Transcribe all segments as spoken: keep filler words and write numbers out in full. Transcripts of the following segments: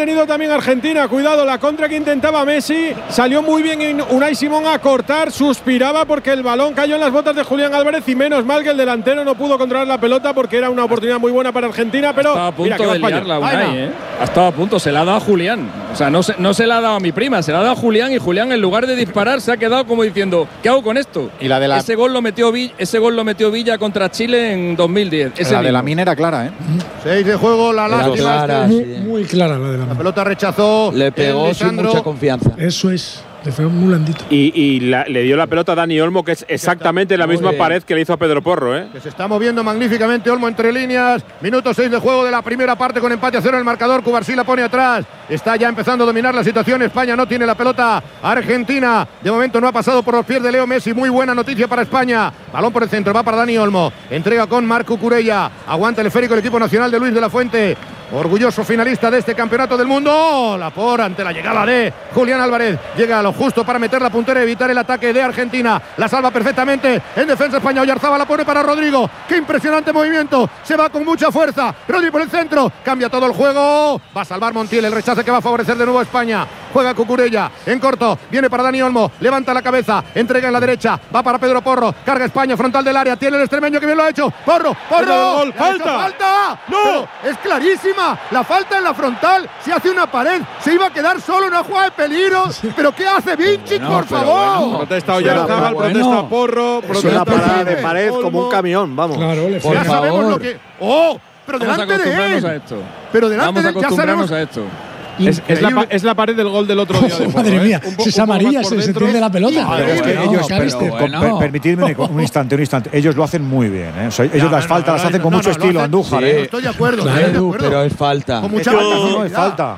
tenido también Argentina. Cuidado, la contra que intentaba Messi. Salió muy bien Unai Simón a cortar. Suspiraba porque el balón cayó en las botas de Julián Álvarez. Y menos mal que el delantero no pudo controlar la pelota porque era una oportunidad muy buena para Argentina. Pero estaba a punto mira, que de liarla Unai, ¿eh? Ha estado a punto. Se la ha dado a Julián. O sea, no se, no se la ha dado a mi prima. Se la ha dado a Julián. Y Julián, en lugar de disparar, se ha quedado como diciendo: ¿qué hago con esto? Y la de la… Ese gol lo metió Villa, ese gol lo metió Villa contra Chile en dos mil diez. Ese la mismo. de la mina era clara, ¿eh? Seis de juego, la lástima. Clara, este. sí. Muy, muy clara la de la La pelota rechazó. Le pegó sin mucha confianza. Eso es. Le fue muy blandito. Y, y la, le dio la pelota a Dani Olmo, que es exactamente la misma pared que le hizo a Pedro Porro, ¿eh? Que se está moviendo magníficamente Olmo entre líneas. Minuto seis de juego de la primera parte con empate a cero en el marcador. Cubarsí la pone atrás. Está ya empezando a dominar la situación. España no tiene la pelota. Argentina de momento no ha pasado por los pies de Leo Messi. Muy buena noticia para España. Balón por el centro. Va para Dani Olmo. Entrega con Marco Cucurella. Aguanta el esférico el equipo nacional de Luis de la Fuente. Orgulloso finalista de este campeonato del mundo. La por ante la llegada de Julián Álvarez. Llega a lo justo para meter la puntera y evitar el ataque de Argentina. La salva perfectamente en defensa España. Oyarzabal la pone para Rodrigo. Qué impresionante movimiento. Se va con mucha fuerza. Rodrigo por el centro. Cambia todo el juego. Va a salvar Montiel. El rechace que va a favorecer de nuevo a España. Juega Cucurella. En corto. Viene para Dani Olmo. Levanta la cabeza. Entrega en la derecha. Va para Pedro Porro. Carga España. Frontal del área. Tiene el extremeño que bien lo ha hecho. Porro. Porro. Gol. ¡Falta! ¡Falta! ¡No! Pero es clarísima. La falta en la frontal. Se hace una pared. Se iba a quedar solo en una jugada de peligro. ¿Pero qué hace Vinci, no, por favor? Bueno, protesta Oyarzabal, bueno. protesta Porro. Es Protesta una parada de Olmo. pared como un camión, vamos. Claro, le Por ya favor. sabemos lo que… ¡Oh! Pero Vamos a delante de acostumbrarnos a él. esto. Pero delante Vamos a de él ya acostumbrarnos sabemos… a esto. Es, es, la, pa- es la pared del gol del otro día de Porro, Madre ¿eh? mía, Un po- si es un poco amarilla más por se, se dentro. tiende la pelota. Pero es que Bueno, ellos, Cariste. pero, con- bueno. per- permitidme un instante, un instante. Ellos lo hacen muy bien, ¿eh? O sea, ellos No, las no, faltas no, las no, hacen con no, mucho no, lo estilo, hacen- Andújar, Sí. ¿eh? Estoy de acuerdo. Claro, estoy de acuerdo. pero es falta. Con mucha Yo- falta, No, no es falta.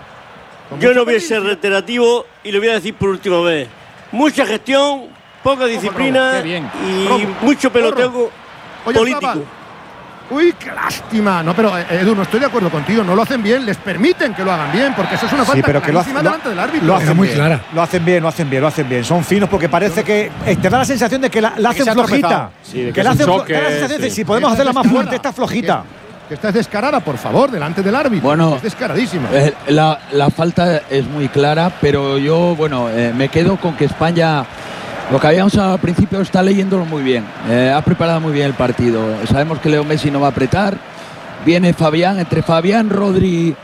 Yo no voy a ser reiterativo y lo voy a decir por última vez. Mucha gestión, poca disciplina Qué bien. y Robo. mucho peloteo Oye, político. Zabal. Uy, qué lástima. No, pero eh, Edu, no estoy de acuerdo contigo. No lo hacen bien. Les permiten que lo hagan bien porque eso es una falta Sí, pero que lo hacen, clarísima lo, delante del árbitro. lo hacen Era muy bien, clara. Lo hacen bien, lo hacen bien, lo hacen bien. Son finos porque parece que eh, te da la sensación de que la, la De que hacen se ha flojita. tropezado. Sí, de que que es la un hacen flo- choque, da la sensación de sí. si podemos Esta hacerla más descarada. fuerte, está flojita. Que, que esta es descarada, por favor, delante del árbitro. Bueno, es descaradísima. Eh, la, la falta es muy clara, pero yo, bueno, eh, me quedo con que España, lo que habíamos hablado al principio, está leyéndolo muy bien. Eh, ha preparado muy bien el partido. Sabemos que Leo Messi no va a apretar. Viene Fabián, entre Fabián, Rodri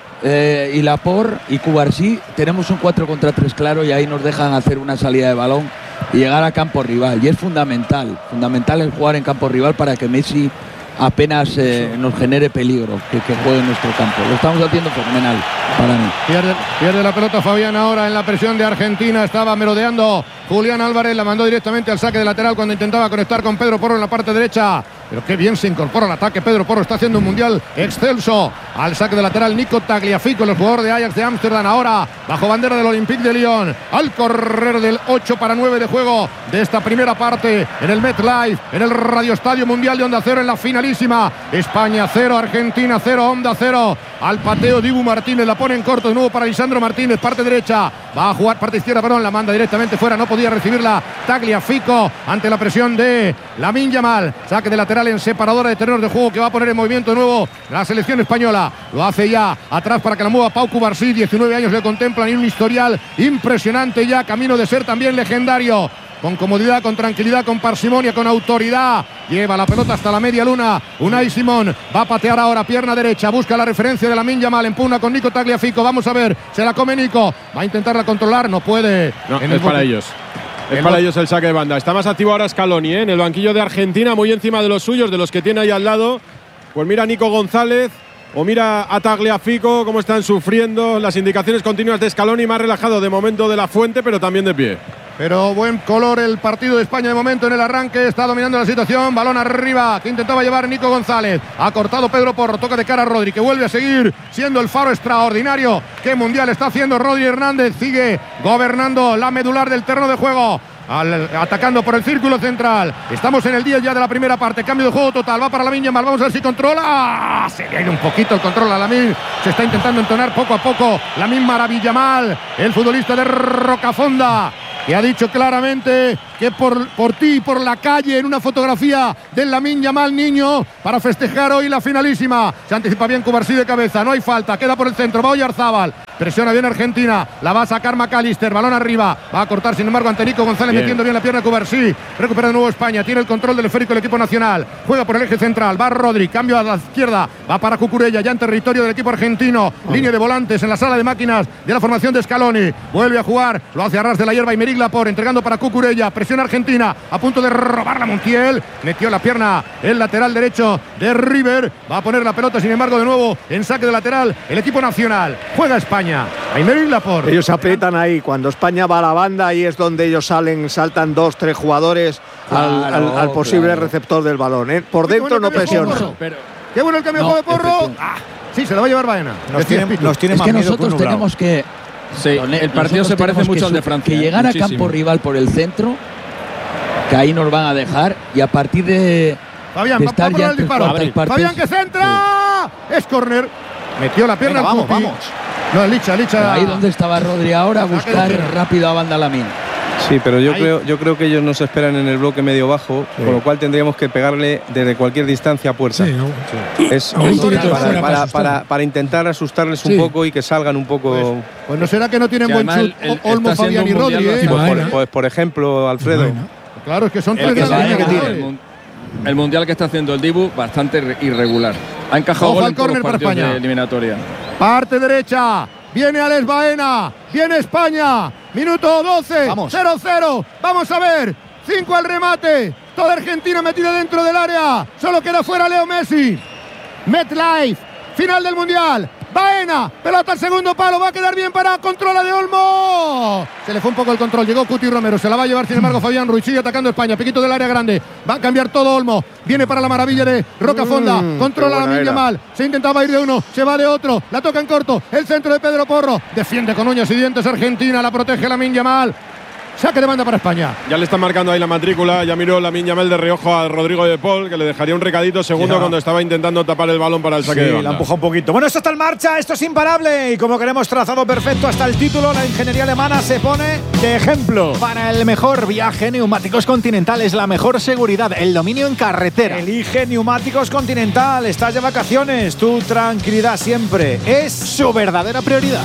eh, y Lapor y Cubarsí. Tenemos un cuatro contra tres claro y ahí nos dejan hacer una salida de balón y llegar a campo rival. Y es fundamental, fundamental el jugar en campo rival para que Messi apenas eh, nos genere peligro, que, que juegue en nuestro campo. Lo estamos haciendo fenomenal para mí. Pierde, pierde la pelota Fabián ahora en la presión de Argentina. Estaba merodeando Julián Álvarez. La mandó directamente al saque de lateral cuando intentaba conectar con Pedro Porro en la parte derecha. Pero qué bien se incorpora al ataque. Pedro Porro está haciendo un mundial excelso. Al saque de lateral Nico Tagliafico, el jugador de Ajax de Ámsterdam. Ahora bajo bandera del Olympique de Lyon. Al correr del ocho para nueve de juego de esta primera parte en el MetLife, en el Radio Estadio Mundial de Onda Cero, en la finalísima. España cero, Argentina cero, Onda cero. Al pateo Dibu Martínez, la pone en corto de nuevo para Lisandro Martínez, parte derecha. Va a jugar parte izquierda, perdón, la manda directamente fuera. No podía recibirla Tagliafico ante la presión de Lamine Yamal. Saque de lateral en separadora de terrenos de juego que va a poner en movimiento de nuevo la selección española. Lo hace ya atrás para que la mueva Pau Cubarsí. diecinueve años le contemplan y un historial impresionante ya, camino de ser también legendario. Con comodidad, con tranquilidad, con parsimonia, con autoridad. Lleva la pelota hasta la media luna. Unai Simón va a patear ahora, pierna derecha. Busca la referencia de Lamine Yamal. Empugna con Nico Tagliafico. Vamos a ver, se la come Nico. Va a intentarla controlar, no puede. No, En es el para bote- ellos. Es El para bo- ellos el saque de banda. Está más activo ahora Scaloni, ¿eh? En el banquillo de Argentina, muy encima de los suyos, de los que tiene ahí al lado. Pues mira a Nico González o mira a Tagliafico, cómo están sufriendo. Las indicaciones continuas de Scaloni, más relajado de momento de la Fuente, pero también de pie. Pero buen color el partido de España de momento en el arranque. Está dominando la situación. Balón arriba que intentaba llevar Nico González. Ha cortado Pedro Porro. Toca de cara a Rodri, que vuelve a seguir siendo el faro extraordinario. Qué mundial está haciendo Rodri Hernández. Sigue gobernando la medular del terreno de juego. Al, atacando por el círculo central. Estamos en el diez ya de la primera parte. Cambio de juego total. Va para Lamine Yamal. Vamos a ver si controla. ¡Ah! Se le ha ido un poquito el control a Lamine. Se está intentando entonar poco a poco Lamine Maravillamal, el futbolista de Rocafonda, que ha dicho claramente que por, por ti y por la calle en una fotografía del Lamine Yamal niño para festejar hoy la finalísima. Se anticipa bien Cubarsí de cabeza, no hay falta, queda por el centro, va Oyarzábal, presiona bien Argentina, la va a sacar McAllister, balón arriba, va a cortar sin embargo ante Nico González bien. Metiendo bien la pierna Cubarsí, recupera de nuevo España, tiene el control del esférico el equipo nacional, juega por el eje central, va Rodri, cambio a la izquierda, va para Cucurella, ya en territorio del equipo argentino, oh. Línea de volantes en la sala de máquinas de la formación de Scaloni, vuelve a jugar, lo hace a ras de la hierba Aymeric Laporte, entregando para Cucurella, presiona Argentina, a punto de robar la Montiel, metió la pierna el lateral derecho de River, va a poner la pelota sin embargo de nuevo en saque de lateral el equipo nacional, juega España, Aymeric Laporte. Ellos aprietan ahí, cuando España va a la banda, ahí es donde ellos salen, saltan dos, tres jugadores claro, al, al, al posible claro. receptor del balón, ¿eh? Por dentro no presiona. Qué bueno el cambio no, de Porro. Ah, sí, se lo va a llevar Baena. Nos tiene, nos tiene es más que miedo nosotros que tenemos que sí, el partido se parece mucho al de Francia. Que llegar muchísimo. a campo rival por el centro, que ahí nos van a dejar, y a partir de, Fabián, de estar ya en tres Fabián que centra, sí. Es córner, metió la pierna. Venga, vamos, vamos. No, Licha, Licha. Pero ahí donde estaba Rodri ahora, buscar rápido a banda Lamine. Sí, pero yo creo, yo creo que ellos nos esperan en el bloque medio bajo, sí. Con lo cual tendríamos que pegarle desde cualquier distancia a puerta. Sí, no, sí. Es, es para, para, para, para intentar asustarles un sí. poco y que salgan un poco. Pues, pues no será que no tienen sí, buen chut Olmo, Fabián y Rodri. ¿eh? Pues, por, pues por ejemplo, Alfredo. Claro, es que son tres que, que tienen. El mundial que está haciendo el Dibu bastante irregular. Ha encajado gol en todos los partidos de eliminatoria. Parte derecha. Viene Alex Baena, viene España, minuto doce, cero cero, vamos a ver, cinco al remate, toda Argentina metida dentro del área, solo queda fuera Leo Messi, MetLife, final del Mundial, Baena, pelota al segundo palo, va a quedar bien para controla de Olmo. Se le fue un poco el control, llegó Cuti Romero, se la va a llevar sin embargo Fabián Ruiz, sigue atacando España, piquito del área grande, va a cambiar todo Olmo, viene para la maravilla de Rocafonda, mm, controla la Lamine Yamal, se intentaba ir de uno, se va de otro, la toca en corto, el centro de Pedro Porro, defiende con uñas y dientes Argentina, la protege Lamine Yamal. Saque de banda para España. Ya le están marcando ahí la matrícula. Ya miró Lamine Yamal de reojo a Rodrigo de Paul, que le dejaría un recadito segundo yeah. cuando estaba intentando tapar el balón para el saque sí, de banda. la empuja un poquito. Bueno, esto está en marcha, esto es imparable. Y como queremos trazado perfecto hasta el título, la ingeniería alemana se pone de ejemplo. Para el mejor viaje, Neumáticos Continental es la mejor seguridad, el dominio en carretera. Elige Neumáticos Continental. Estás de vacaciones, tu tranquilidad siempre es su verdadera prioridad.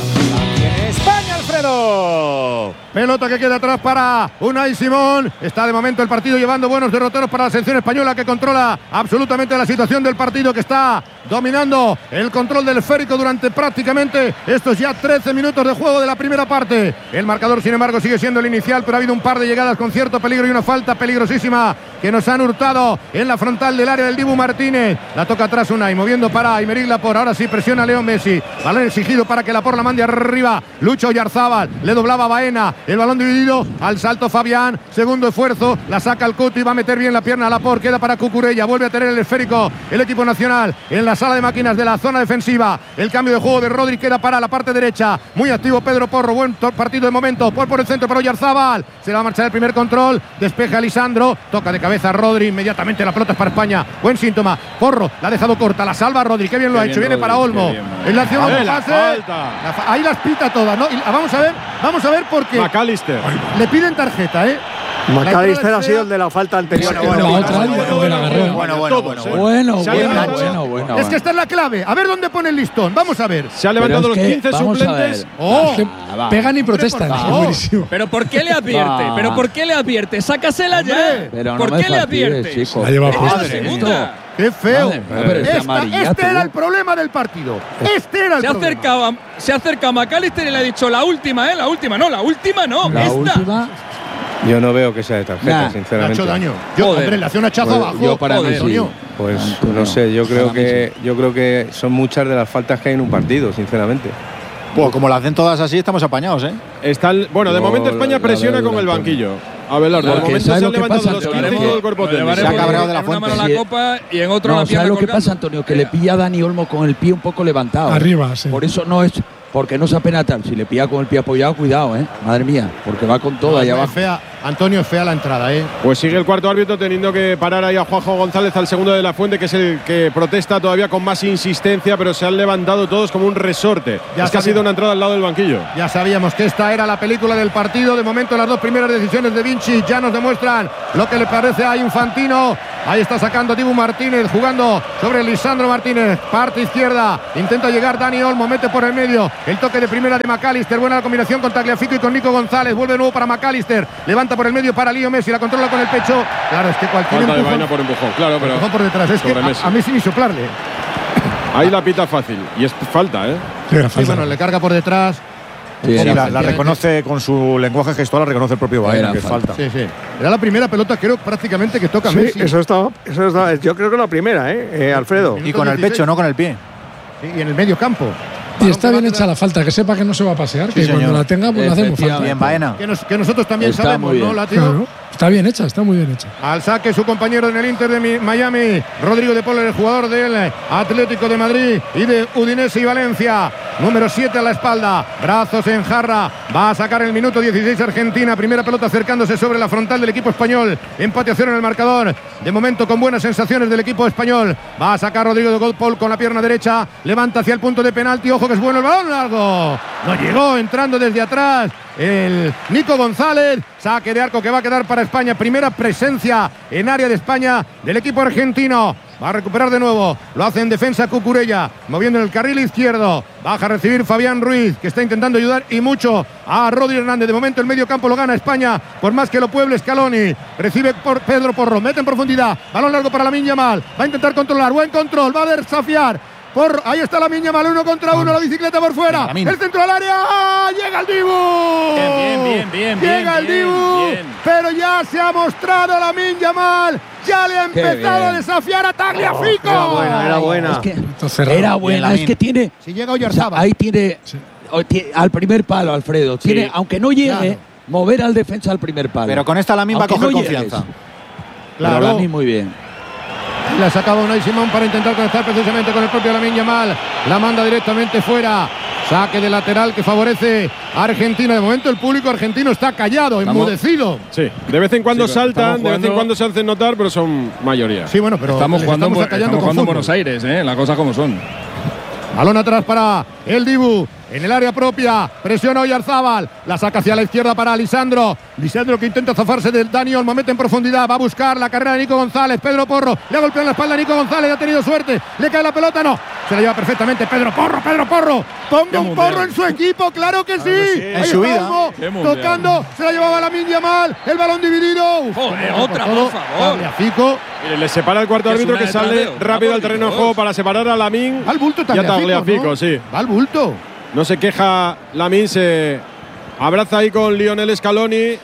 España, Alfredo. Pelota que queda atrás para Unai Simón. Está de momento el partido llevando buenos derroteros para la selección española, que controla absolutamente la situación del partido, que está dominando el control del esférico durante prácticamente estos ya trece minutos de juego de la primera parte. El marcador, sin embargo, sigue siendo el inicial, pero ha habido un par de llegadas con cierto peligro y una falta peligrosísima que nos han hurtado en la frontal del área del Dibu Martínez. La toca atrás Unai, moviendo para Aymeric Laporte. Ahora sí presiona Leo Messi. Balón exigido para que Laporte la mande arriba. Lucho Oyarzábal, le doblaba Baena. El balón dividido, al salto Fabián. Segundo esfuerzo, la saca el Cuti, va a meter bien la pierna a Laporte. Queda para Cucurella, vuelve a tener el esférico el equipo nacional en la sala de máquinas de la zona defensiva. El cambio de juego de Rodri queda para la parte derecha. Muy activo Pedro Porro, buen partido de momento. Por, por el centro para Oyarzábal. Se va a marchar el primer control. Despeja Lisandro, toca de cabeza Rodri. Inmediatamente la pelota es para España. Buen síntoma. Porro la ha dejado corta, la salva Rodri. Qué bien lo qué ha hecho. Viene Rodri, para Olmo. En la acción de pase. La fa ahí las pita todas, ¿no? Y vamos a ver, vamos a ver por qué. McAllister. Le piden tarjeta, ¿eh? McAllister ha sido el de la falta anterior. Bueno, bueno, bueno, bueno, bueno. Es que esta es la clave. A ver dónde pone el listón. Vamos a ver. Se han levantado los quince suplentes. Oh, pegan y protestan. Pero ¿por qué le advierte? ¿Pero por qué le advierte? Sácasela ya. ¿Por qué le advierte? La lleva puesta. Segunda. ¡Qué feo! Madre, Esta, este era el problema del partido. Este era el se problema. Acercaba, se acerca a McAllister y le ha dicho la última, ¿eh? La última. No, la última no. La esta. Última. Yo no veo que sea de tarjeta, nah, sinceramente. Le ha hecho daño. Yo, Joder. hombre, le hace un hachazo pues, abajo. Yo para Joder, mí sí. Pues Antonio. No sé, yo creo que yo creo que son muchas de las faltas que hay en un partido, sinceramente. Pues como la hacen todas así, estamos apañados, ¿eh? Está el, bueno, de no, momento España la, presiona la con el banquillo. A ver, de momento se han levantado los quince y todo el cuerpo técnico. Se ha cabreado de la fuente. En una mano la copa y en otro no, la pierna. ¿sabes lo que pasa, Antonio? Que le pilla a Dani Olmo con el pie un poco levantado. Arriba, sí. Por eso no es… Porque no se apena tal. Si le pilla con el pie apoyado, cuidado, ¿eh? Madre mía, porque va con todo no, allá es abajo. Fea, Antonio, es fea la entrada, ¿eh? Pues sigue el cuarto árbitro teniendo que parar ahí a Juanjo González, al segundo de la Fuente, que es el que protesta todavía con más insistencia, pero se han levantado todos como un resorte. Ya es que ha sido una entrada al lado del banquillo. Ya sabíamos que esta era la película del partido. De momento las dos primeras decisiones de Vinci ya nos demuestran lo que le parece a Infantino. Ahí está sacando Dibu Martínez, jugando sobre Lisandro Martínez, parte izquierda, intenta llegar Dani Olmo, mete por el medio, el toque de primera de McAllister, buena la combinación con Tagliafico y con Nico González, vuelve de nuevo para McAllister, levanta por el medio para Leo Messi, la controla con el pecho. Claro, es que cualquier falta empujón, de vaina por empujón, claro, pero empujón por detrás, es que a, a mí sin ni soplarle. Ahí la pita fácil, y es falta, ¿eh? Sí, sí, bueno, le carga por detrás. Sí, sí, la, la reconoce con su lenguaje gestual, la reconoce el propio Baena, que falta. Sí, sí. Era la primera pelota, creo, prácticamente que toca sí, Messi. Eso está, eso está, yo creo que la primera, ¿eh, eh Alfredo? Y con el pecho, no con el pie. Sí, y en el medio campo. Y está bien hecha la falta, que sepa que no se va a pasear, sí, que señor. Cuando la tenga, pues la hacemos falta. Bien, Baena. Que, nos, que nosotros también está sabemos, ¿no, Látigo? Claro. Está bien hecha, está muy bien hecha. Al saque su compañero en el Inter de Miami, Rodrigo de Paul, el jugador del Atlético de Madrid y de Udinese y Valencia. Número siete a la espalda, brazos en jarra. Va a sacar el minuto dieciséis Argentina. Primera pelota acercándose sobre la frontal del equipo español. Empate a cero en el marcador. De momento con buenas sensaciones del equipo español. Va a sacar Rodrigo de Paul con la pierna derecha. Levanta hacia el punto de penalti. Ojo que es bueno el balón largo. No llegó, entrando desde atrás el Nico González. Saque de arco que va a quedar para España. Primera presencia en área de España del equipo argentino. Va a recuperar de nuevo. Lo hace en defensa Cucurella, moviendo en el carril izquierdo. Baja a recibir Fabián Ruiz, que está intentando ayudar y mucho a Rodri Hernández. De momento el medio campo lo gana España, por más que lo pueble Scaloni. Recibe por Pedro Porro, mete en profundidad. Balón largo para Lamine Yamal. Va a intentar controlar, buen control, va a desafiar. Por, ahí está Lamine Yamal, uno contra uno, la bicicleta por fuera. Bien, el centro al área. ¡Ah! Llega el Dibu. Bien, bien, bien, bien. Llega bien, el Dibu. bien. Pero ya se ha mostrado Lamine Yamal. Ya le ha empezado a desafiar a Tagliafico. Oh, era buena, era buena. Es que era buena, es que tiene. Si llega Oyarzábal. O sea, ahí tiene, sí. Al primer palo, Alfredo. Sí. Tiene, aunque no llegue, claro, mover al defensa al primer palo. Pero con esta Lamine va a coger no confianza. Llegues. Claro. Pero Lamine muy bien. La sacaba Unai Simón para intentar conectar precisamente con el propio Lamine Yamal. La manda directamente fuera. Saque de lateral que favorece a Argentina. De momento el público argentino está callado, estamos, enmudecido. Sí, de vez en cuando sí, saltan, jugando, de vez en cuando se hacen notar, pero son mayoría. Sí, bueno, pero estamos jugando, estamos en, estamos jugando en Buenos Aires, ¿eh? Las cosas como son. Balón atrás para el Dibu. En el área propia, presiona Oyarzábal, la saca hacia la izquierda para Lisandro. Lisandro que intenta zafarse del Dani Olmo, mete en profundidad, va a buscar la carrera de Nico González. Pedro Porro, le ha golpeado en la espalda a Nico González, ha tenido suerte, le cae la pelota, no. Se la lleva perfectamente Pedro Porro, Pedro Porro. Ponga un porro en su equipo, claro que sí. Claro que sí. En su vida. Olmo, tocando, se la llevaba Lamine Yamal, el balón dividido. Uf, Joder, otra, por, por favor. Tagliafico. Le separa el cuarto árbitro que sale rápido al terreno de juego para separar a Lamine. Al bulto y a Tagliafico, ¿no? Sí. Va al bulto. No se queja Lamine, se abraza ahí con Lionel Scaloni.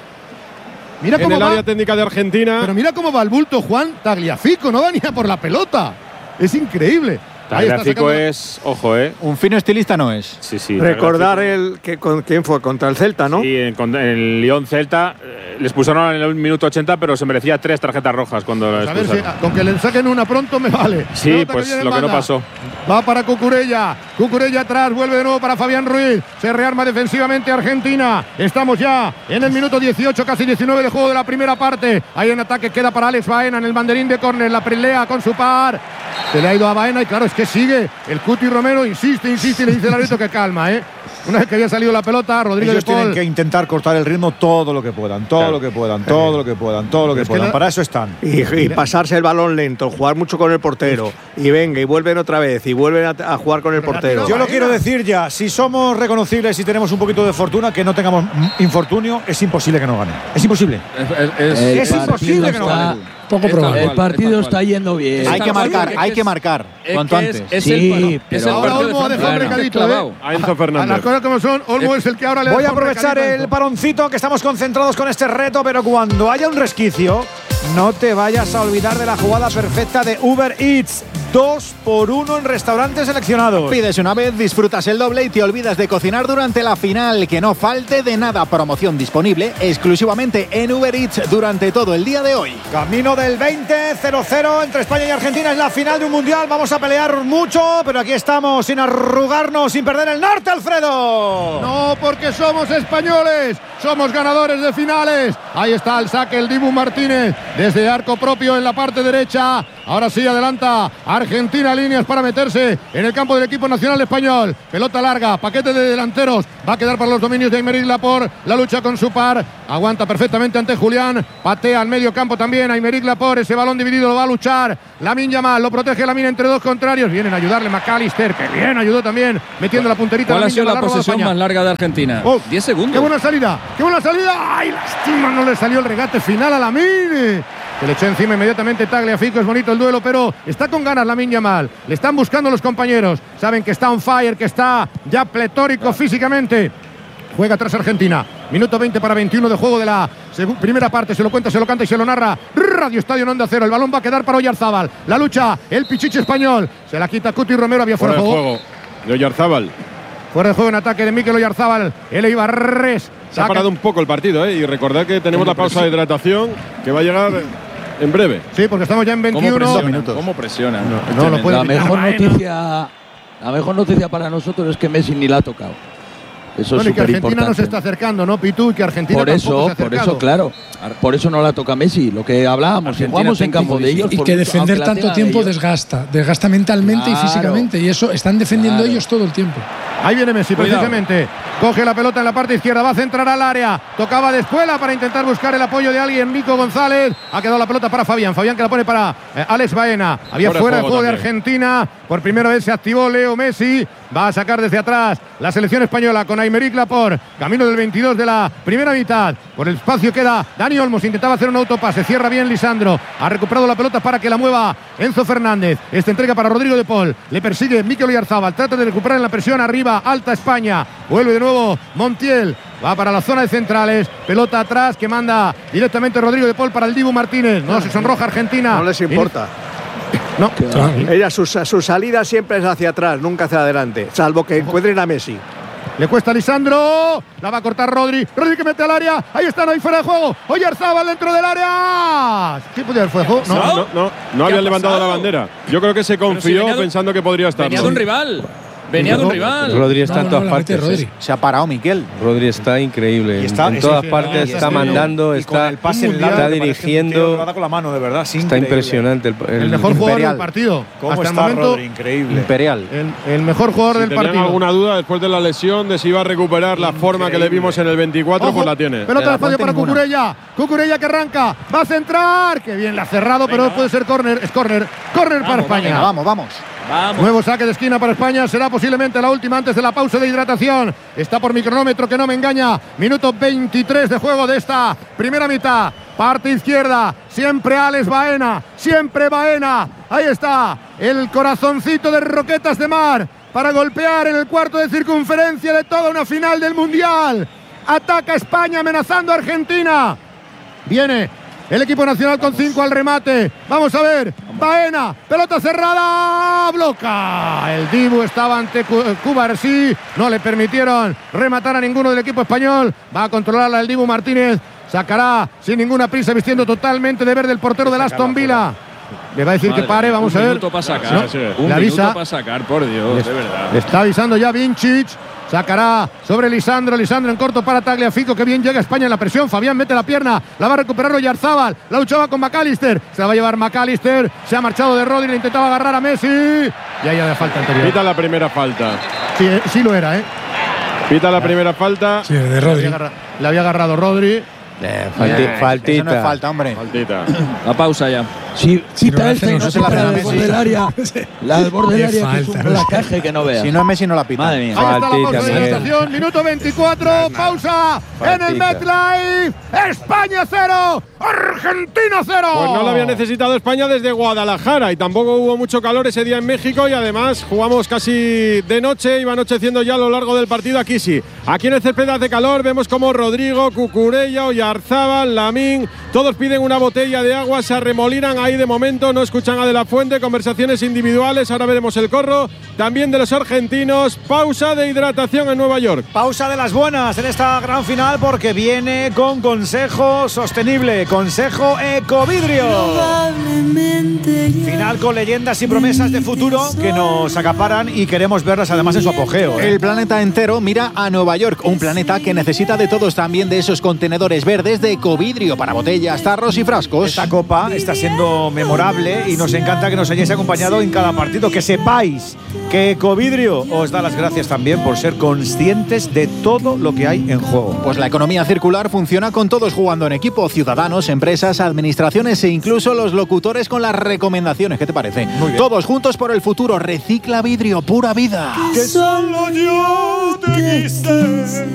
Mira en cómo el va, área técnica de Argentina. Pero mira cómo va el bulto Juan Tagliafico, no va ni a por la pelota. Es increíble. Tagliafico es, ojo, eh. Un fino estilista no es. Sí, sí. Recordar el que con quién fue contra el Celta, ¿no? Sí, en, en el Lyon Celta eh, les expulsaron en el minuto ochenta, pero se merecía tres tarjetas rojas cuando pues lo a ver si, con que le saquen una pronto me vale. Sí, Pelota pues que lo que no pasó. Va para Cucurella. Cucurella atrás, vuelve de nuevo para Fabián Ruiz. Se rearma defensivamente Argentina. Estamos ya en el minuto dieciocho, casi diecinueve de juego de la primera parte. Hay un ataque, queda para Alex Baena en el banderín de córner. La pelea con su par. Se le ha ido a Baena y claro, es que sigue. El Cuti Romero insiste, insiste y le dice el árbitro que calma, ¿eh? Una vez que había salido la pelota, Rodrigo Ellos de Paul. tienen que intentar cortar el ritmo todo lo que puedan, todo claro. lo que puedan, todo lo que puedan, todo lo que es puedan. Que la... Para eso están. Y, y pasarse el balón lento, jugar mucho con el portero. Y venga, y vuelven otra vez, y vuelven a, a jugar con el portero. Yo lo quiero decir ya, si somos reconocibles y tenemos un poquito de fortuna, que no tengamos infortunio, es imposible que nos gane. Es imposible. Es, es, es imposible que nos gane. Poco probable. El partido está yendo bien. Hay que marcar, hay que marcar. Cuanto antes. Es sí, el, pero ahora Olmo ha dejado un recadito, ¿eh? A Enzo Fernández. A las cosas como son, Olmo es el que ahora le Voy a aprovechar el paroncito, que estamos concentrados con este reto, pero cuando haya un resquicio, no te vayas a olvidar de la jugada perfecta de Uber Eats. Dos por uno en restaurantes seleccionados. Pides una vez, disfrutas el doble y te olvidas de cocinar durante la final. Que no falte de nada. Promoción disponible exclusivamente en Uber Eats durante todo el día de hoy. Camino del veinte, cero cero entre España y Argentina. Es la final de un mundial. Vamos a pelear mucho, pero aquí estamos sin arrugarnos, sin perder el norte, Alfredo. No, No, porque somos españoles, somos ganadores de finales. Ahí está el saque, el Dibu Martínez, desde arco propio en la parte derecha. Ahora sí adelanta Argentina, líneas para meterse en el campo del equipo nacional español. Pelota larga, paquete de delanteros. Va a quedar para los dominios de Aymeric Laporte. La lucha con su par. Aguanta perfectamente ante Julián. Patea al medio campo también Aymeric Laporte. Ese balón dividido lo va a luchar Lamine Yamal. Lo protege Lamine entre dos contrarios. Vienen a ayudarle McAllister, que bien ayudó también, metiendo la punterita. ¿Cuál ha sido la posesión más larga de Argentina? Oh, diez segundos. ¡Qué buena salida! ¡Qué buena salida! ¡Ay, lástima! No le salió el regate final a Lamine. Se le echó encima inmediatamente Tagliafico. Es bonito el duelo, pero está con ganas Lamine Yamal. Le están buscando los compañeros. Saben que está on fire, que está ya pletórico físicamente. Juega atrás Argentina. Minuto veinte para veintiuno de juego de la primera parte. Se lo cuenta, se lo canta y se lo narra Radio Estadio en Onda Cero. El balón va a quedar para Oyarzábal. La lucha, el pichichi español. Se la quita Cuti Romero. Había fuera, fuera de juego. juego de Oyarzábal. Fuera de juego en ataque de Mikel Oyarzábal. El Eibarres. Se ha parado un poco el partido, ¿eh? Y recordad que tenemos la pausa de hidratación que va a llegar en breve. Sí, porque estamos ya en veintiuno ¿Cómo minutos. ¿Cómo presiona? No, no, no puede la mejor noticia, la mejor noticia para nosotros es que Messi ni la ha tocado. Eso bueno, es y que Argentina importante. no se está acercando, ¿no, Pitu? Y que Argentina por eso, se ha por eso, claro. Por eso no la toca Messi. Lo que hablábamos, si jugamos en campo de ellos. Y que defender tanto tiempo desgasta. Desgasta mentalmente claro. y físicamente. Y eso están defendiendo claro. ellos todo el tiempo. Ahí viene Messi, Cuidado. precisamente. Coge la pelota en la parte izquierda, va a centrar al área. Tocaba de espuela para intentar buscar el apoyo de alguien. Nico González. Ha quedado la pelota para Fabián. Fabián que la pone para eh, Alex Baena. Había fuera, fuera de juego, juego de Argentina. Por primera vez se activó Leo Messi. Va a sacar desde atrás la selección española con Aymeric Laporte. Camino del veintidós de la primera mitad. Por el espacio queda Dani Olmos. Intentaba hacer un autopase. Cierra bien Lisandro. Ha recuperado la pelota para que la mueva Enzo Fernández. Esta entrega para Rodrigo de Paul. Le persigue Mikel Oyarzábal. Trata de recuperar en la presión arriba. Alta España. Vuelve de nuevo Montiel. Va para la zona de centrales. Pelota atrás que manda directamente Rodrigo de Paul para el Dibu Martínez. No se sonroja Argentina. No les importa. No. Ella, su, su salida siempre es hacia atrás, nunca hacia adelante. Salvo que encuentren a Messi. Le cuesta a Lisandro. La va a cortar Rodri. Rodri que mete al área. Ahí están, ahí fuera de juego. Oyarzábal dentro del área. ¿Qué podía haber fuego? No, no, no, no, no habían levantado la bandera. Yo creo que se confió si pensando que podría estar. Venía de un rival. Venía de un rival. Rodri está no, en todas no, partes. Rodri. Se ha parado Miquel. Rodri está increíble. Está, en todas partes, está mandando, está, está dirigiendo. Con la mano, de verdad, está impresionante. El, el, el mejor jugador del partido. ¿Cómo hasta está el momento, Rodri? Increíble. Imperial. El, el mejor jugador si del partido. Si alguna duda después de la lesión de si iba a recuperar la forma increíble. que le vimos en el veinticuatro, Ojo, pues la tiene. Pelota de espacio para Cucurella. Cucurella que arranca. Va a centrar. Que bien la ha cerrado, venga. Pero puede ser córner. Es córner. Córner para España. Venga, vamos, vamos. Vamos. Nuevo saque de esquina para España. Será posiblemente la última antes de la pausa de hidratación. Está por mi cronómetro que no me engaña. Minuto veintitrés de juego de esta primera mitad. Parte izquierda. Siempre Alex Baena. Siempre Baena. Ahí está. El corazoncito de Roquetas de Mar. Para golpear en el cuarto de circunferencia de toda una final del Mundial. Ataca España amenazando a Argentina. Viene el equipo nacional con cinco al remate. Vamos a ver. Baena. Pelota cerrada. Bloca. El Dibu estaba ante Cubarsí. No le permitieron rematar a ninguno del equipo español. Va a controlarla el Dibu Martínez. Sacará sin ninguna prisa, vistiendo totalmente de verde el portero del Aston Villa. Le va a decir Madre que pare. Vamos a ver. Un minuto para sacar. No, sí. Un avisa. minuto para sacar, por Dios. Le, de verdad. Le está avisando ya Vincic. Sacará sobre Lisandro. Lisandro en corto para Tagliafico. Que bien llega España en la presión. Fabián mete la pierna. La va a recuperar Oyarzábal. La luchaba con McAllister. Se la va a llevar McAllister. Se ha marchado de Rodri. Le intentaba agarrar a Messi. Y ahí había falta anterior. Pita la primera falta. Sí, sí lo era, ¿eh? Pita la primera falta. Sí, de Rodri. Le había agarrado, le había agarrado Rodri. Eh, falti, eh, faltita. Eso no es falta, hombre. Faltita. La pausa ya. Si quita no esta y no no se la del borde del área. La del borde del área falta, que es un no placaje que no vea. Si no es Messi, no la pita. Madre mía. Ahí está la pausa de Miguel. hidratación. Minuto veinticuatro. Pausa en el MetLife. España cero. Argentina cero. Pues no lo había necesitado España desde Guadalajara y tampoco hubo mucho calor ese día en México y además jugamos casi de noche, iba anocheciendo ya a lo largo del partido. Aquí sí, aquí en el césped hace calor, vemos como Rodrigo, Cucurella, Oyarzábal, Lamine, todos piden una botella de agua, se arremolinan están ahí de momento, no escuchan a De La Fuente, conversaciones individuales, ahora veremos el corro, también de los argentinos, pausa de hidratación en Nueva York. Pausa de las buenas en esta gran final porque viene con consejo sostenible, consejo Ecovidrio. Final con leyendas y promesas de futuro que nos acaparan y queremos verlas además en su apogeo. ¿eh? El planeta entero mira a Nueva York, un planeta que necesita de todos, también de esos contenedores verdes de Ecovidrio para botellas, tarros y frascos. Esta copa está siendo memorable y nos encanta que nos hayáis acompañado en cada partido, que sepáis que Ecovidrio os da las gracias también por ser conscientes de todo lo que hay en juego. Pues la economía circular funciona con todos jugando en equipo, ciudadanos, empresas, administraciones e incluso los locutores con las recomendaciones. ¿Qué te parece? Muy bien. Todos juntos por el futuro. Recicla vidrio, pura vida. Que solo yo te quise.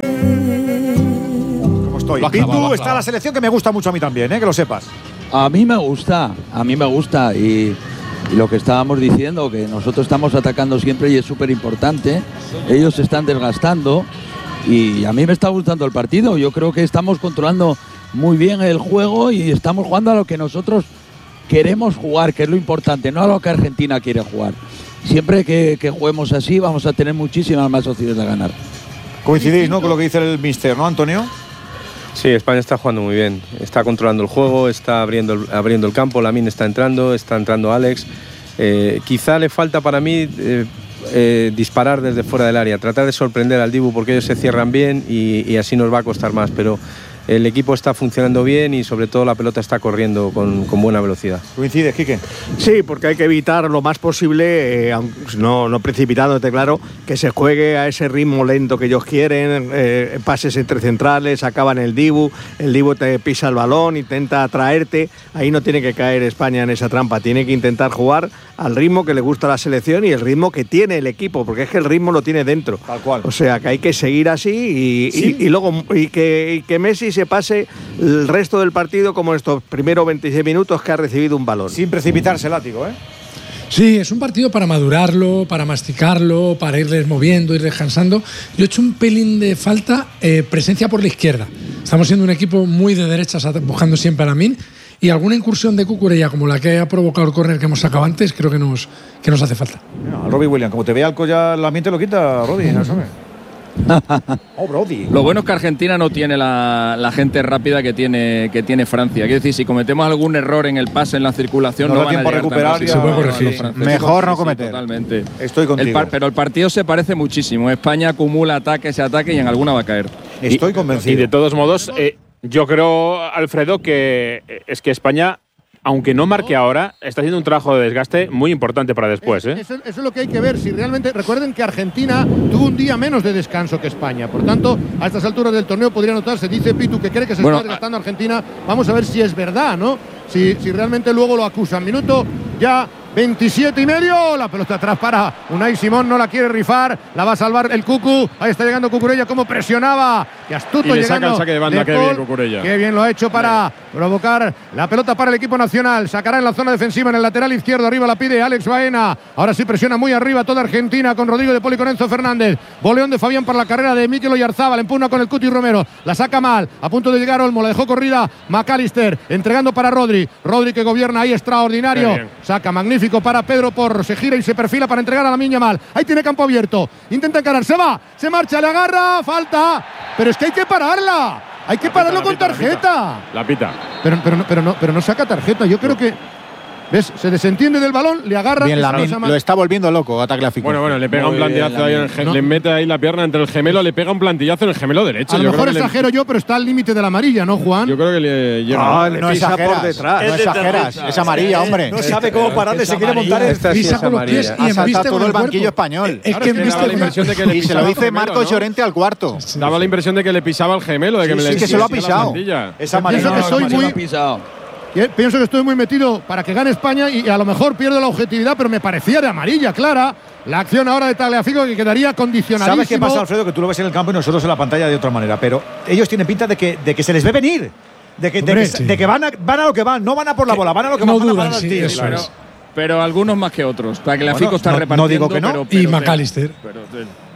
¿Cómo estoy? Pitu, está la selección que me gusta mucho a mí también, ¿eh? Que lo sepas. A mí me gusta, a mí me gusta y, y lo que estábamos diciendo, que nosotros estamos atacando siempre y es súper importante. Ellos se están desgastando y a mí me está gustando el partido. Yo creo que estamos controlando muy bien el juego y estamos jugando a lo que nosotros queremos jugar, que es lo importante, no a lo que Argentina quiere jugar. Siempre que, que juguemos así vamos a tener muchísimas más opciones de ganar. Coincidís, ¿no?, con lo que dice el míster, ¿no, Antonio? Sí, España está jugando muy bien, está controlando el juego, está abriendo el, abriendo el campo, Lamine está entrando, está entrando Alex. Eh, quizá le falta para mí eh, eh, disparar desde fuera del área, tratar de sorprender al Dibu porque ellos se cierran bien y, y así nos va a costar más, pero el equipo está funcionando bien y sobre todo la pelota está corriendo con, con buena velocidad. ¿Coincides, Quique? Sí, porque hay que evitar lo más posible, eh, no, no precipitándote, claro, que se juegue a ese ritmo lento que ellos quieren, eh, pases entre centrales, acaban el Dibu, el Dibu te pisa el balón, intenta atraerte, ahí no tiene que caer España en esa trampa, tiene que intentar jugar al ritmo que le gusta a la selección y el ritmo que tiene el equipo, porque es que el ritmo lo tiene dentro. Tal cual. O sea, que hay que seguir así y, ¿Sí? y, y luego y que, y que Messi se pase el resto del partido como estos primeros veintiséis minutos que ha recibido un balón. Sin precipitarse, látigo, ¿eh? Sí, es un partido para madurarlo, para masticarlo, para irles moviendo, ir descansando. Yo he hecho un pelín de falta eh, presencia por la izquierda. Estamos siendo un equipo muy de derechas, buscando siempre a Lamine. Y alguna incursión de Cucurella como la que ha provocado el córner que hemos sacado antes, creo que nos, que nos hace falta. Mira, Robbie Williams, como te vea el collar, la mente lo quita, Robbie, ¿no sabes? Oh, Brody. Lo bueno es que Argentina no tiene la, la gente rápida que tiene, que tiene Francia. Quiero decir, si cometemos algún error en el pase, en la circulación, no, no da van tiempo a a recuperar y se puede corregir. Mejor no Sí, cometer. totalmente. Estoy contigo. El par, pero el partido se parece muchísimo. España acumula ataque, ese ataque y en alguna va a caer. Estoy y, convencido. Y de todos modos, eh, yo creo, Alfredo, que eh, es que España, aunque no marque ahora, está haciendo un trabajo de desgaste muy importante para después. ¿eh? Eso, eso es lo que hay que ver. Si realmente, recuerden que Argentina tuvo un día menos de descanso que España. Por tanto, a estas alturas del torneo podría notarse. Dice Pitu que cree que se Bueno, está desgastando Argentina. Vamos a ver si es verdad, ¿no? Si, si realmente luego lo acusan. Minuto ya veintisiete y medio. La pelota atrás para Unai Simón. No la quiere rifar. La va a salvar el Cucu. Ahí está llegando Cucurella. Como presionaba. Qué astuto Y le llegando. saca el saque de banda, De qué Paul. bien Cucurella. Qué bien lo ha hecho para provocar la pelota para el equipo nacional. Sacará en la zona defensiva en el lateral izquierdo. Arriba la pide Alex Baena. Ahora sí presiona muy arriba toda Argentina con Rodrigo de Poli y con Enzo Fernández. Boleón de Fabián para la carrera de Mikel Oyarzabal. Empuna con el Cuti Romero. La saca mal. A punto de llegar Olmo. La dejó corrida McAllister. Entregando para Rodri. Rodri que gobierna ahí extraordinario. Saca magnífico para Pedro Porro. Se gira y se perfila para entregar a Lamine Yamal. Ahí tiene campo abierto. Intenta encarar. Se va. Se marcha. Le agarra. Falta. Pero es que hay que pararla. Hay que La pararlo pita, con la pita, tarjeta. La pita. Pero, pero, no, pero, no, pero no saca tarjeta. Yo creo que. ¿Ves? Se desentiende del balón, le agarra. Bien, Lamine, lo está volviendo loco, ataque Fico. Bueno, bueno, le pega Muy un plantillazo bien, ahí en el gemelo, No. le mete ahí la pierna entre el gemelo, le pega un plantillazo en el gemelo derecho. A lo Yo mejor creo que le- exagero yo, pero está al límite de la amarilla, ¿no, Juan? Yo creo que le llega. Ah, le No pisa exageras, por detrás. no Es de exageras, terreta. es amarilla, hombre. No sabe cómo pararle, se quiere montar en Esta sí Pisa es con los pies amarilla. y Ha saltado embiste todo con el el banquillo cuerpo. español. Es Claro, que es que embiste daba la con impresión de que le Y se pisaba lo el dice gemelo, Marcos ¿no? Llorente al cuarto. Daba la impresión de que le pisaba el gemelo, de que Sí, me sí, le es que se lo ha pisaba la pisado. plantilla. Es amarilla. Pienso que soy no, no, muy- no ha pisado. Y pienso que estoy muy metido para que gane España y a lo mejor pierdo la objetividad, pero me parecía de amarilla, clara. La acción ahora de Tagliafico que quedaría condicionadísimo. ¿Sabes qué pasa, Alfredo? Que tú lo ves en el campo y nosotros en la pantalla de otra manera. Pero ellos tienen pinta de que, de que se les ve venir. De que, de Hombre, que, sí. de que van, a, van a lo que van. No van a por la bola, van a lo que no van, van a dudan, parar al sí, tío. eso Claro. es. Pero algunos más que otros. Tagliafico Bueno, está no- no repartiendo. digo que no. pero- Y pero- McAllister. pero-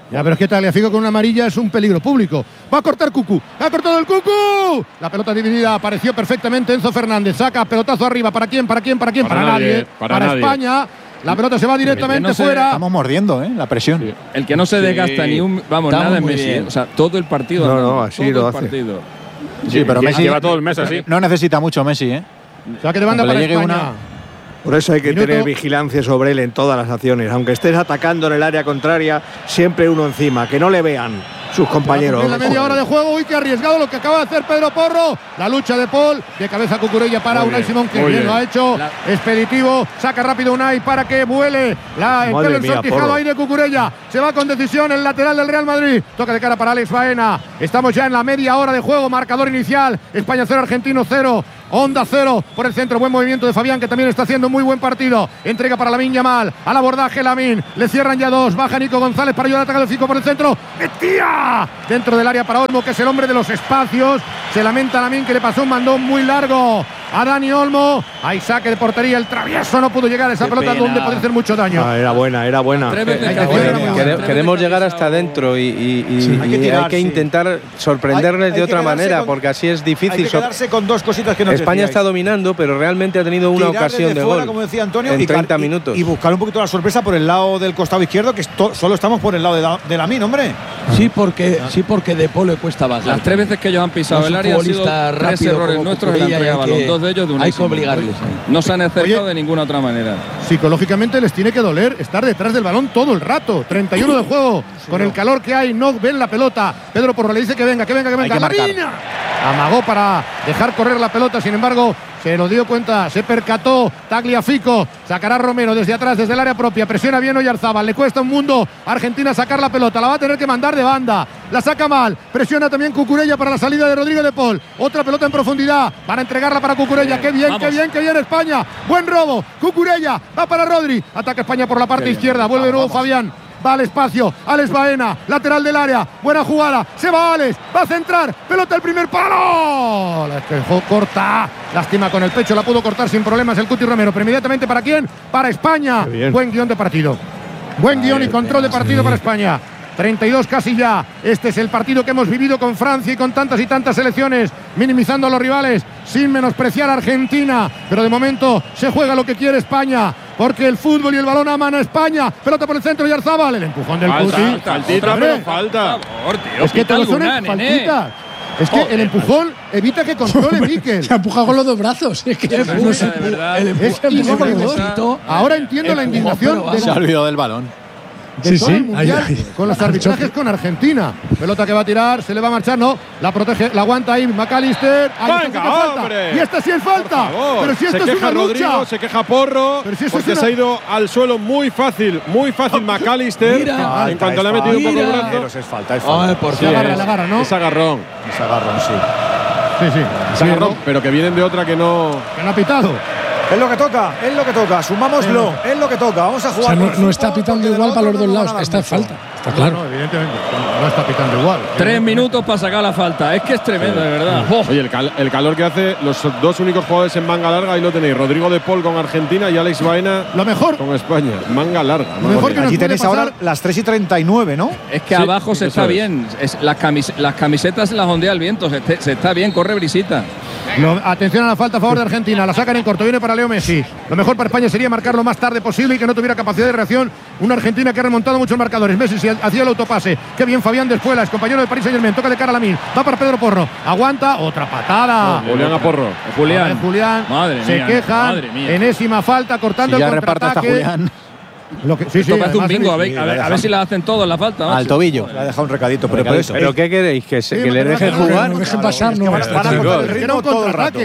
Ya, pero es que Tagliafico con una amarilla es un peligro público. Va a cortar Cucú. ¡Ha cortado el Cucú! La pelota dividida. Apareció perfectamente Enzo Fernández. Saca pelotazo arriba. ¿Para quién? ¿Para quién? ¿Para quién? Para, para nadie. nadie. Para, para nadie. España. La pelota se va directamente no fuera. Se... Estamos mordiendo, ¿eh? La presión. Sí. El que no se desgasta sí. ni un. Vamos, Estamos nada en Messi. Bien. O sea, todo el partido. No, andando, no, así todo lo el hace. Partido. Sí, pero Messi lleva todo el mes así. No necesita mucho Messi, ¿eh? Saque de banda para España. Una... Por eso hay que Minuto. tener vigilancia sobre él en todas las acciones. Aunque estés atacando en el área contraria, siempre uno encima, que no le vean sus compañeros. En la media hora de juego, uy, qué arriesgado lo que acaba de hacer Pedro Porro. La lucha de Paul, de cabeza Cucurella para muy Unai bien, Simón, que bien, bien lo ha hecho. La... Expeditivo, saca rápido Unai para que vuele. La, el pelo ensortijado ahí de Cucurella. Se va con decisión el lateral del Real Madrid. Toca de cara para Alex Baena. Estamos ya en la media hora de juego, marcador inicial. España cero, Argentino cero. Onda cero por el centro, buen movimiento de Fabián, que también está haciendo muy buen partido. Entrega para Lamine Yamal, al abordaje Lamine, le cierran ya dos, baja Nico González para ayudar al ataque del Fico por el centro. ¡Metía! Dentro del área para Olmo, que es el hombre de los espacios. Se lamenta Lamine, que le pasó un mandón muy largo a Dani Olmo. Hay saque de portería, el travieso no pudo llegar a esa Qué pelota pena. Donde puede hacer mucho daño. Ah, era buena, era buena. Eh, eh, quere, queremos llegar hasta adentro y, y, y, sí, hay, que tirar, hay que intentar sí. sorprenderles hay, hay de otra manera, con, porque así es difícil. Hay que quedarse con dos cositas que no España está dominando, pero realmente ha tenido una tirar ocasión de fuera, gol, como decía Antonio, en y treinta minutos. Y buscar un poquito la sorpresa por el lado del costado izquierdo, que esto, solo estamos por el lado de, la, de Lamine, hombre. Sí, porque sí porque De Paul le cuesta bajar. Las tres veces que ellos han pisado no el área han sido tres errores nuestros en la entrega de balón, dos de ellos de un hay que obligarles. No se han acercado Oye, de ninguna otra manera. Psicológicamente les tiene que doler estar detrás del balón todo el rato. treinta y uno de juego, sí, con no. el calor que hay, no ven la pelota. Pedro Porro le dice que venga, que venga, que venga. ¡Marina! Amagó para dejar correr la pelota, sin embargo, se lo dio cuenta, se percató Tagliafico, sacará Romero desde atrás, desde el área propia, presiona bien Oyarzábal, le cuesta un mundo a Argentina sacar la pelota, la va a tener que mandar de banda, la saca mal, presiona también Cucurella para la salida de Rodrigo de Paul, otra pelota en profundidad, para entregarla para Cucurella, qué bien, Vamos. qué bien, qué bien España, buen robo, Cucurella, va para Rodri, ataca España por la parte izquierda, vuelve de nuevo Fabián. Va al espacio, Alex Baena, lateral del área, buena jugada, se va Alex, va a centrar, pelota el primer palo, la dejó corta, lástima con el pecho, la pudo cortar sin problemas el Cuti Romero, pero inmediatamente ¿para quién? Para España, buen guión de partido, buen guión y control de partido para España. treinta y dos casi ya. Este es el partido que hemos vivido con Francia y con tantas y tantas selecciones, minimizando a los rivales, sin menospreciar a Argentina. Pero de momento se juega lo que quiere España, porque el fútbol y el balón aman a España. Pelota por el centro y Oyarzábal, el empujón del falta, Cuti. Faltita, pero falta. Favor, tío, es que todos son faltitas. Es que oh, el empujón evita que controle Mikel. Se empuja con los dos brazos. Es que es no sé, de verdad. El empujón. Ahora entiendo la indignación. Se ha olvidado del balón. De sí, todo sí. el mundial, ay, ay. con los arbitrajes con Argentina. Pelota que va a tirar, se le va a marchar, no. La protege, la aguanta ahí McAllister. Venga, falta. Y esta sí es falta. Pero si esto se es queja una Rodrigo, lucha. se queja Porro. Pero si esto porque es una... se ha ido al suelo muy fácil, muy fácil McAllister. Mira, en cuanto le ha metido mira. un poco el brazo. Pero es falta, es falta. Ay, por sí, agarra, la agarra, ¿no? Es agarrón. Es agarrón, sí. Sí, sí. Es agarrón, sí, pero que vienen de otra que no. Que no ha pitado. Es lo que toca, es lo que toca, sumámoslo, sí. es lo que toca, vamos a jugar. O sea, no, no está pitando igual para los dos lados, esta es falta, está claro. No, no, evidentemente, no está pitando igual. Tres minutos para sacar la falta, es que es tremendo, de verdad. Oh. Oye, el, cal, el calor que hace los dos únicos jugadores en manga larga, ahí lo tenéis, Rodrigo de Paul con Argentina y Alex Baena lo mejor. con España, manga larga. Lo mejor que Aquí tenéis ahora las tres y treinta y nueve, ¿no? Es que sí, abajo se está es. bien, es, las, camis, las camisetas las ondea el viento, se, se está bien, corre brisita. Lo, atención a la falta a favor de Argentina, la sacan en corto, viene para Leo Messi. Lo mejor para España sería marcar lo más tarde posible y que no tuviera capacidad de reacción. Una Argentina que ha remontado muchos marcadores. Messi si hacía el autopase. Qué bien Fabián Despuela, es compañero de Paris Saint-Germain. Toca de cara a Lamine. Va para Pedro Porro. Aguanta. Otra patada. No, Julián a Porro. Julián. Ver, Julián. Madre se mía, quejan. madre mía. Enésima falta cortando si el ya contraataque. Julián. Lo que, sí, sí, Esto parece un bingo, a ver, a ver, a ver si la hacen todos la falta. Macho. Al tobillo. Le ha dejado un recadito, pero, recadito. pero, ¿Pero qué queréis? ¿Que, se, sí, que le dejen jugar? No dejen pasar, no. Van a cortar el ritmo todo el rato.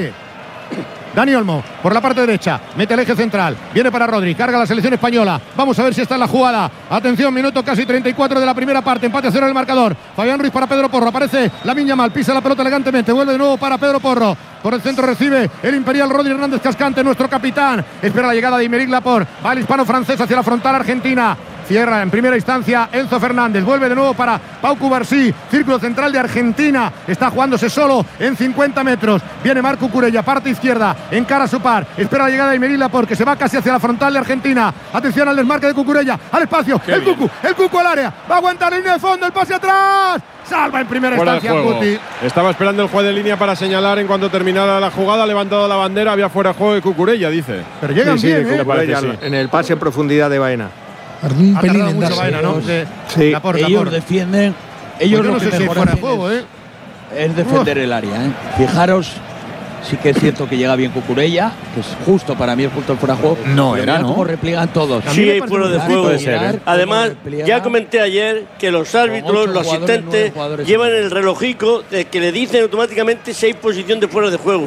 Dani Olmo, por la parte derecha, mete el eje central, viene para Rodri, carga la selección española. Vamos a ver si está en la jugada. Atención, minuto casi treinta y cuatro de la primera parte, empate a cero en el marcador. Fabián Ruiz para Pedro Porro, aparece Lamine Yamal, pisa la pelota elegantemente, vuelve de nuevo para Pedro Porro. Por el centro recibe el imperial Rodri Hernández Cascante, nuestro capitán. Espera la llegada de Aymeric Laporte, va el hispano francés hacia la frontal argentina. Cierra en primera instancia Enzo Fernández. Vuelve de nuevo para Pau Cubarsí. Círculo central de Argentina. Está jugándose solo en cincuenta metros. Viene Marc Cucurella, parte izquierda. Encara a su par. Espera la llegada de Aymeric Laporte, que se va casi hacia la frontal de Argentina. Atención al desmarque de Cucurella. Al espacio. Qué el bien. Cucu. El Cucu al área. Va a aguantar la línea de fondo. El pase atrás. Salva en primera Fuera instancia Guti. Estaba esperando el juez de línea para señalar en cuanto terminara la jugada. Ha levantado la bandera. Había fuera de juego de Cucurella, dice. Pero llegan sí, bien, sí, ¿eh? parece, sí. En el pase en profundidad de Baena. Un Ha pelín tardado en mucho darse. Baena, ¿no? Sí. Sí. Laporte, Ellos Laporte. defienden. Pues Ellos yo lo no que sé si es mejor fuera de hacen juego, es, ¿eh? es defender el área, ¿eh? Fijaros, sí que es cierto que llega bien Cucurella, que es justo, para mí es justo el fuera de juego. No Pero era, mirad ¿no? cómo repliegan todos. Sí, hay fuera de juego. Puede ser, ¿eh? Además, Repliega. ya comenté ayer que los árbitros, ocho los jugadores, asistentes, nueve jugadores llevan en el relojico de que le dicen automáticamente si hay posición de fuera de juego.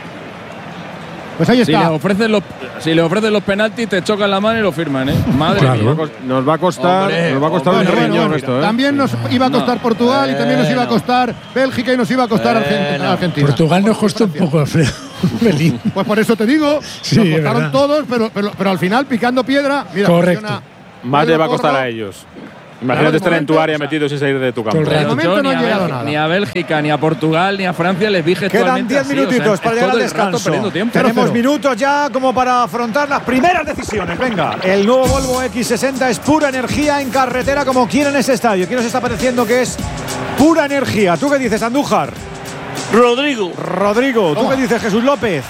Pues ahí Si está. le ofrecen los, si le ofrecen los penaltis, te chocan la mano y lo firman, ¿eh? Madre Claro. mía. Nos va a costar, Hombre, nos va a costar Bueno, un bueno, riñón bueno, esto, ¿eh? También nos iba a costar No. Portugal y también nos iba a Bueno. costar Bélgica y nos iba a costar Argent- Bueno. Argentina. Portugal nos costó un poco, Alfredo. Un pelín. Pues por eso te digo, Sí, nos es costaron verdad. todos, pero, pero, pero al final picando piedra. Mira, Correcto. presiona Más Pedro le va a costar Porro. a ellos. Claro, Imagínate de estar en tu momento, área o sea, metido sin salir de tu campo. todo el rato. De momento Yo no ni, ha a llegado Bélgica, nada. ni a Bélgica, ni a Portugal, ni a Francia les vi Quedan gestualmente diez así, o sea, minutitos es para llegar al todo el rato descanso. perdiendo tiempo. Tenemos cero. minutos ya como para afrontar las primeras decisiones. Venga, el nuevo Volvo equis sesenta es pura energía en carretera como quieren ese estadio. ¿Quién nos está pareciendo que es pura energía? ¿Tú qué dices, Andújar? Rodrigo. Rodrigo, ¿tú qué dices, Jesús López?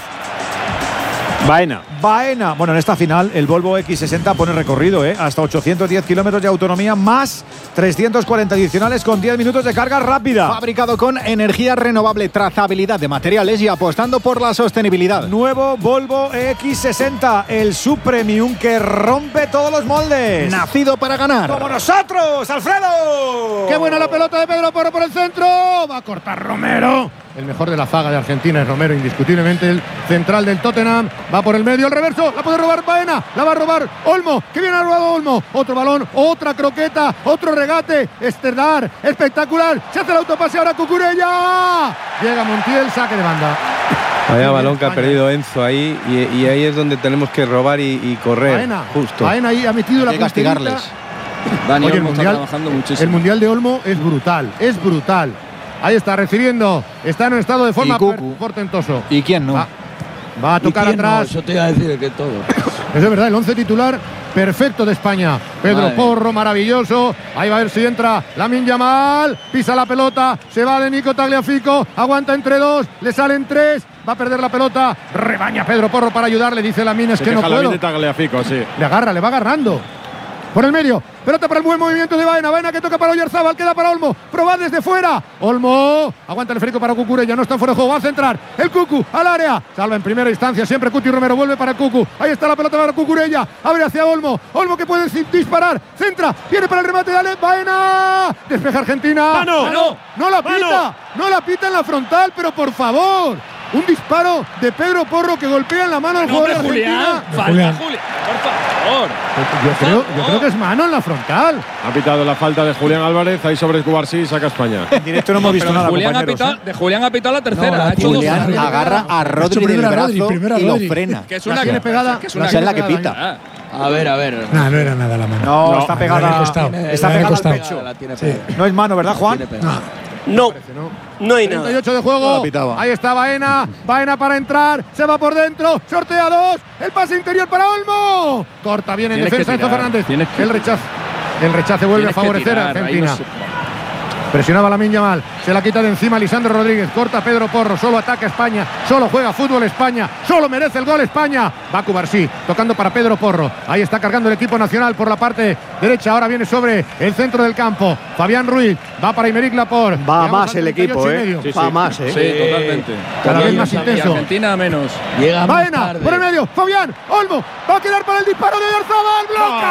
Baena. Baena. Bueno, en esta final el Volvo equis sesenta pone recorrido, ¿eh? Hasta ochocientos diez kilómetros de autonomía más trescientos cuarenta adicionales con diez minutos de carga rápida. Fabricado con energía renovable, trazabilidad de materiales y apostando por la sostenibilidad. Nuevo Volvo equis sesenta, el subpremium que rompe todos los moldes. Nacido para ganar. ¡Como nosotros, Alfredo! ¡Qué buena la pelota de Pedro Porro por el centro! Va a cortar Romero. El mejor de la zaga de Argentina es Romero, indiscutiblemente el central del Tottenham. Va por el medio, el reverso, la puede robar Baena, la va a robar Olmo. ¡Qué bien ha robado Olmo! Otro balón, otra croqueta, otro regate. Esterdar, espectacular. Se hace el autopase ahora Cucurella. Llega Montiel, saque de banda. Vaya balón que ha perdido Enzo ahí y, y ahí es donde tenemos que robar y, y correr. Baena, justo. Baena ahí ha metido la Hay que castigarles. punterita. Dani Oye, el Olmo está mundial, trabajando muchísimo. el mundial de Olmo es brutal, es brutal. Ahí está recibiendo, está en un estado de forma Y Cucu. portentoso. ¿Y quién no? Va, va a ¿Y tocar quién no? atrás. Eso te iba a decir que todo. Es de verdad, el once titular perfecto de España. Pedro Madre. Porro, maravilloso. Ahí va a ver si entra Lamine Yamal. Pisa la pelota, se va de Nico Tagliafico. Aguanta entre dos, le salen tres. Va a perder la pelota. Rebaña Pedro Porro para ayudarle. Dice Lamine, es Se que no queja la puedo. de Tagliafico, sí. Le agarra, le va agarrando. Por el medio, pelota para el buen movimiento de Baena. Baena que toca para Oyarzabal, queda para Olmo. Proba desde fuera. Olmo, aguanta el Federico para Cucurella, no está fuera de juego. Va a centrar el Cucu al área. Salva en primera instancia, siempre Cuti Romero. Vuelve para Cucu. Ahí está la pelota para Cucurella. Abre hacia Olmo. Olmo que puede disparar. Centra, viene para el remate. Dale, Baena. Despeja Argentina. ¡Mano! ¡Mano! No la pita. No la pita en la frontal, pero por favor. Un disparo de Pedro Porro que golpea en la mano al No, jugador hombre, de Argentina. Julián. Falta, Julián. Julián. Por favor. Yo creo, yo creo que es mano en la frontal. Ha pitado la falta de Julián Álvarez, ahí sobre Cubarsí y saca España. En directo no hemos visto Pero nada, Julián ha compañeros, pitado, de Julián ha pitado la tercera. No, la ha hecho dos. Julián agarra a Rodri del primero a Rodri, brazo primero a y lo Rodri. frena. Que es La una tiene pegada, que es O una sea, es la que pegada, pita. Ah, A ver, a ver. No, no era nada la mano. No, No, está le pegada. ha costado. Está Le ha pegada al costado. pecho. La tiene Sí. pegada. No es mano, ¿verdad, Juan? Tiene pegada. No, no hay treinta y nada. ocho de No juego. la pitaba. Ahí está Baena. Baena para entrar. Se va por dentro. Sortea dos. El pase interior para Olmo. Corta bien en Tienes que defensa Enzo tirar, Fernández. tienes que- El rechazo. El rechace vuelve a tienes que favorecer a tirar, ahí Argentina. no se- Presionaba Lamine Yamal, se la quita de encima Lisandro Rodríguez, corta Pedro Porro, solo ataca España, solo juega fútbol España, solo merece el gol España. Va Cubarsí, tocando para Pedro Porro, ahí está cargando el equipo nacional por la parte derecha, ahora viene sobre el centro del campo, Fabián Ruiz, va para Aymeric Laporte. Va Llegamos más al el treinta y ocho equipo, y ¿eh? medio. Sí, Va más, ¿eh? Sí, totalmente. Cada vez Y- más y intenso. Argentina menos. Llega más Baena, tarde. por el medio, Fabián, Olmo, va a quedar para el disparo de Oyarzabal,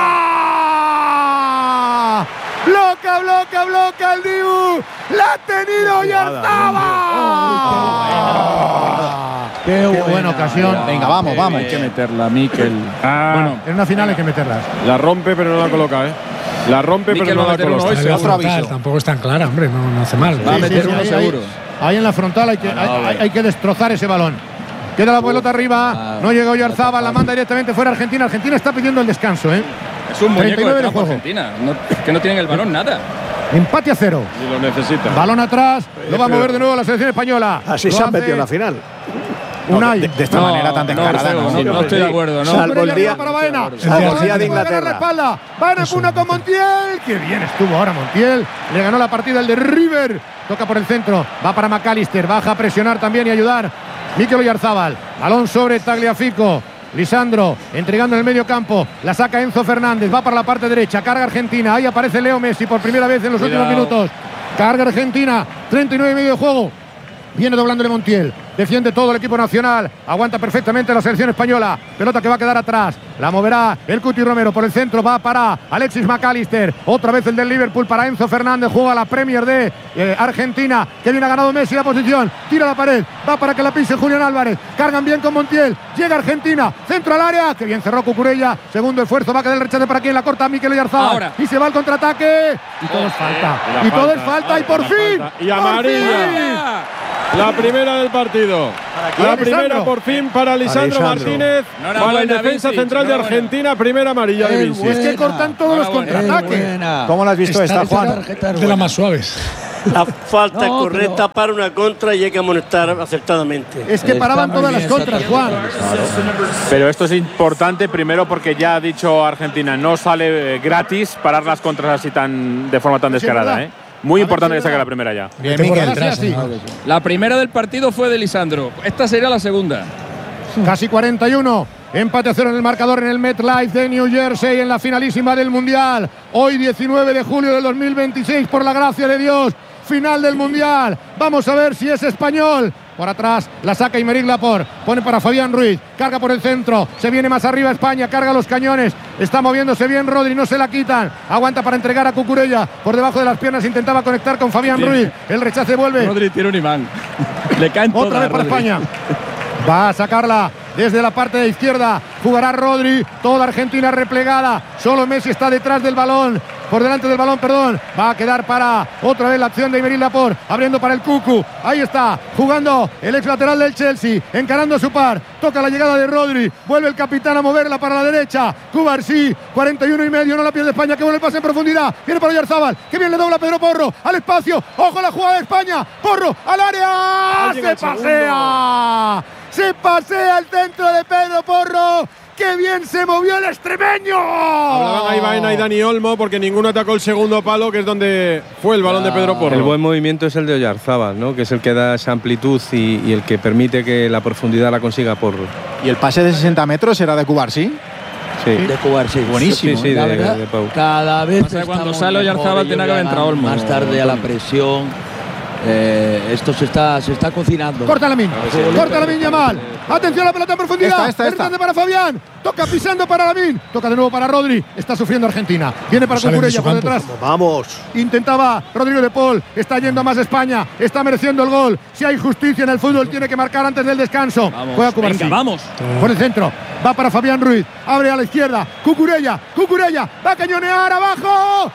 bloca. Bloca, bloca, bloca el Dibu. La ha tenido Oyarzabal. Qué, buena ocasión. Venga, vamos, vamos. Hay que meterla, Mikel. Bueno, en una final hay que meterlas. La rompe, pero no la coloca, ¿eh? La rompe, Mikel pero no va a la meter uno coloca. hoy, La seguro. Otro frontal aviso. tampoco es tan clara, hombre, no, no hace mal. Va a Sí, meter sí, uno ahí, seguro. Ahí, ahí en la frontal hay que, hay, hay- hay que destrozar ese balón. Queda la pelota arriba, no llega Oyarzabal, la manda directamente fuera Argentina. Argentina está pidiendo el descanso, ¿eh? Es un muñeco treinta y nueve de de campo juego. Argentina. No, que no tienen el balón nada. Empate a cero. Y lo necesita. Balón atrás. Lo va a mover de nuevo la selección española. Así Lo se han hace metido en la final. Unai. De, de esta No, manera tan no, descarada. no, ¿no? no, no estoy de acuerdo, ¿no? Salvo el día, para Baena. salvo el día de Baena puede ganar la Inglaterra. espalda. Baena puna con Montiel. Qué bien estuvo ahora Montiel. Le ganó la partida el de River. Toca por el centro. Va para McAllister. Baja a presionar también y ayudar. Mikel Oyarzábal. Balón sobre Tagliafico. Lisandro entregando en el medio campo. La saca Enzo Fernández. Va para la parte derecha. Carga Argentina. Ahí aparece Leo Messi por primera vez en los Cuidado. últimos minutos. Carga Argentina. treinta y nueve y medio de juego. Viene doblándole Montiel. Defiende todo el equipo nacional. Aguanta perfectamente la selección española. Pelota que va a quedar atrás. La moverá el Cuti Romero. Por el centro va para Alexis McAllister. Otra vez el del Liverpool para Enzo Fernández. Juega la Premier de eh, Argentina. Que viene ha ganado Messi la posición. Tira la pared. Va para que la pise Julián Álvarez. Cargan bien con Montiel. Llega Argentina. Centro al área. Que bien cerró Cucurella. Segundo esfuerzo. Va a quedar el rechace para quien la corta. Mikel Oyarzábal. Ahora. Y se va al contraataque. Y todo es falta. La Y todo es falta. falta. Y por La fin. falta. Y por amarilla. fin. La primera del partido. La primera Lisandro. por fin para Lisandro Lisandro. Martínez. Enhorabuena, Para el defensa Vincic, central de enhorabuena. Argentina. Primera amarilla de Qué Vincic. Es que cortan todos los Enhorabuena. contraataques. ¿Cómo lo has visto esta, Esta Juan? tarjeta es de las más suaves. La falta No, correcta pero- para una contra y hay que amonestar acertadamente. Es que Está paraban muy todas bien las contras, esta Juan. Pero esto es importante primero porque ya ha dicho Argentina, no sale eh, gratis parar las contras así tan de forma tan Sí, descarada. ¿verdad? ¿eh? Muy A ver importante si que es saque verdad. la primera ya. Bien, Temporada Mikel. así, así. La primera del partido fue de Lisandro. Esta sería la segunda. Casi cuarenta y uno. Empate a cero en el marcador en el MetLife de New Jersey en la finalísima del Mundial. Hoy diecinueve de julio del dos mil veintiséis, por la gracia de Dios. Final del Mundial. Vamos a ver si es español. Por atrás la saca Aymeric Laporte. Pone para Fabián Ruiz. Carga por el centro. Se viene más arriba España. Carga los cañones. Está moviéndose bien Rodri. No se la quitan. Aguanta para entregar a Cucurella. Por debajo de las piernas intentaba conectar con Fabián Bien. Ruiz. El rechace vuelve. Rodri tiene un imán. Le caen Otra todas, vez para Rodri. España. Va a sacarla desde la parte de izquierda. Jugará Rodri. Toda Argentina replegada. Solo Messi está detrás del balón. Por delante del balón, perdón. Va a quedar para otra vez la acción de Aymeric Laporte. Abriendo para el Cucu. Ahí está. Jugando el ex lateral del Chelsea. Encarando a su par. Toca la llegada de Rodri. Vuelve el capitán a moverla para la derecha. Cubarsí. cuarenta y uno y medio. No la pierde España. Que vuelve el pase en profundidad. Viene para Oyarzábal. Que bien le dobla Pedro Porro. Al espacio. Ojo la jugada de España. Porro al área. Ahí llega Se el segundo. pasea. Se pasea el centro de Pedro Porro. ¡Qué bien se movió el extremeño! Hablaban ahí Baena y Dani Olmo porque ninguno atacó el segundo palo, que es donde fue el balón de Pedro Porro. El buen movimiento es el de Oyarzábal, ¿no? Que es el que da esa amplitud y, y el que permite que la profundidad la consiga Porro. ¿Y el pase de sesenta metros era de Cubarsí? Sí. De jugar, sí. Buenísimo. Sí, sí, La de- verdad, de Pau. cada vez Pasa que cuando estamos sale mejor, Oyarzábal ellos tiene que haber llegan entrado Olmo. más tarde a la presión. Eh, esto se está, se está cocinando. Corta la min. Corta la min Yamal. Atención a la pelota en profundidad. Esta, esta, esta. Hernández para Fabián. Toca pisando para Lamin. Toca de nuevo para Rodri. Está sufriendo Argentina. Viene para Salen de Cucurella su por campo. detrás. Vamos. Intentaba Rodrigo de Paul. Está yendo a más España. Está mereciendo el gol. Si hay justicia en el fútbol, tiene que marcar antes del descanso. Vamos, Juega Cubarsí. venga, vamos. Por el centro. Va para Fabián Ruiz. Abre a la izquierda. Cucurella. Cucurella. Va a cañonear abajo.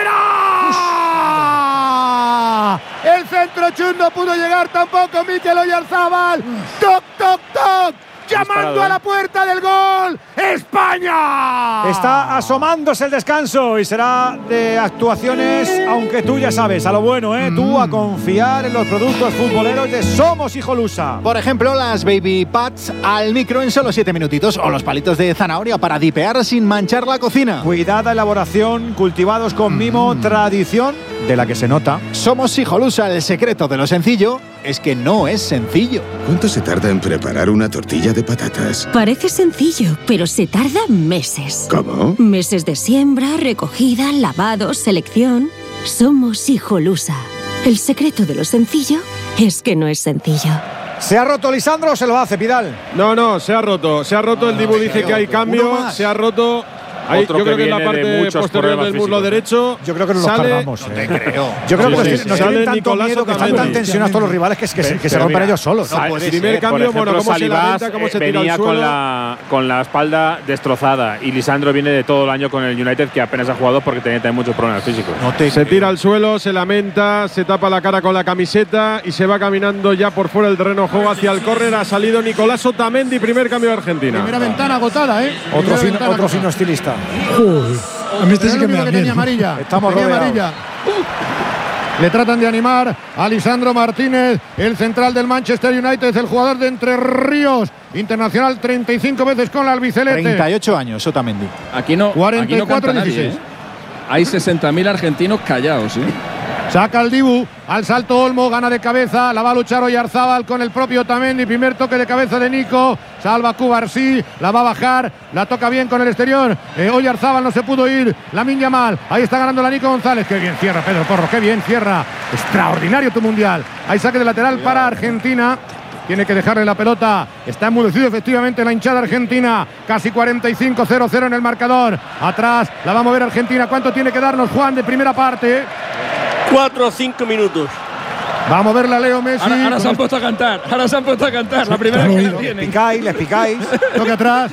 ¡Fuera! El centro chun no pudo llegar tampoco. Mikel Oyarzábal. Toc, toc, toc. Llamando Disparado, a ¿eh? la puerta del gol. ¡España! Está asomándose el descanso y será de actuaciones, aunque tú ya sabes, a lo bueno, ¿eh? Tú a confiar en los productos futboleros de Somos Hijolusa. Por ejemplo, las baby pads al micro en solo siete minutitos o los palitos de zanahoria para dipear sin manchar la cocina. Cuidada elaboración, cultivados con mimo, tradición de la que se nota. Somos Hijolusa, el secreto de lo sencillo es que no es sencillo. ¿Cuánto se tarda en preparar una tortilla de patatas? Parece sencillo, pero se tarda meses. ¿Cómo? Meses de siembra, recogida, lavado, selección. Somos Hijolusa. El secreto de lo sencillo es que no es sencillo. ¿Se ha roto Lisandro o se lo hace Pidal? No, no, se ha roto. Se ha roto. El Dibu dice que hay cambio. Se ha roto. Ahí, Otro yo que creo que en la viene de parte muchos posterior problemas del muslo físicos. derecho. Yo creo que nos sale, los cargamos. No eh. te creo. Yo creo Sí, que sí, nos, sí. nos Sale tienen tanto Nicolás miedo que están Otamendi. tan tensionados todos los rivales que, es- que se, que se Pero rompen mira, ellos solos. sa- El primer Por cambio, ejemplo, bueno, cómo se Salivás, lamenta, cómo se eh, tira al venía suelo. con la, con la espalda destrozada y Lisandro viene de todo el año con el United, que apenas ha jugado porque tenía también muchos problemas físicos. No te Se creo. tira al suelo, se lamenta, se tapa la cara con la camiseta y se va caminando ya por fuera del terreno de juego hacia el córner. Ha salido Nicolás Otamendi, primer cambio de Argentina. Primera ventana agotada, ¿eh? Otro, Primera fino, ventana otro agotada. fino estilista. Uy, a mí este sí que me da que miedo. tenía amarilla. Estamos tenía rodeados. amarilla. Le tratan de animar a Lisandro Martínez, el central del Manchester United, el jugador de Entre Ríos, internacional treinta y cinco veces con la albiceleste. treinta y ocho años, Otamendi. Aquí no, cuarenta y cuatro aquí no canta nadie, dieciséis. ¿eh? Hay sesenta mil argentinos callados, ¿eh? Saca el Dibu, al salto Olmo, gana de cabeza, la va a luchar Oyarzábal con el propio Otamendi, primer toque de cabeza de Nico, salva Cubarsí, la va a bajar, la toca bien con el exterior, eh, Oyarzábal no se pudo ir, Lamine Yamal, ahí está ganando la Nico González, qué bien cierra Pedro Porro, qué bien cierra, extraordinario tu mundial, hay saque de lateral para Argentina. Tiene que dejarle la pelota. Está enmudecido efectivamente la hinchada argentina. Casi cuarenta y cinco cero cero en el marcador. Atrás la va a mover Argentina. ¿Cuánto tiene que darnos Juan de primera parte? Cuatro o cinco minutos. Va a moverla Leo Messi. Ahora, ahora se han puesto a cantar. Ahora se han puesto a cantar. La primera vez que la tienen. Les picáis, les picáis. Toque atrás.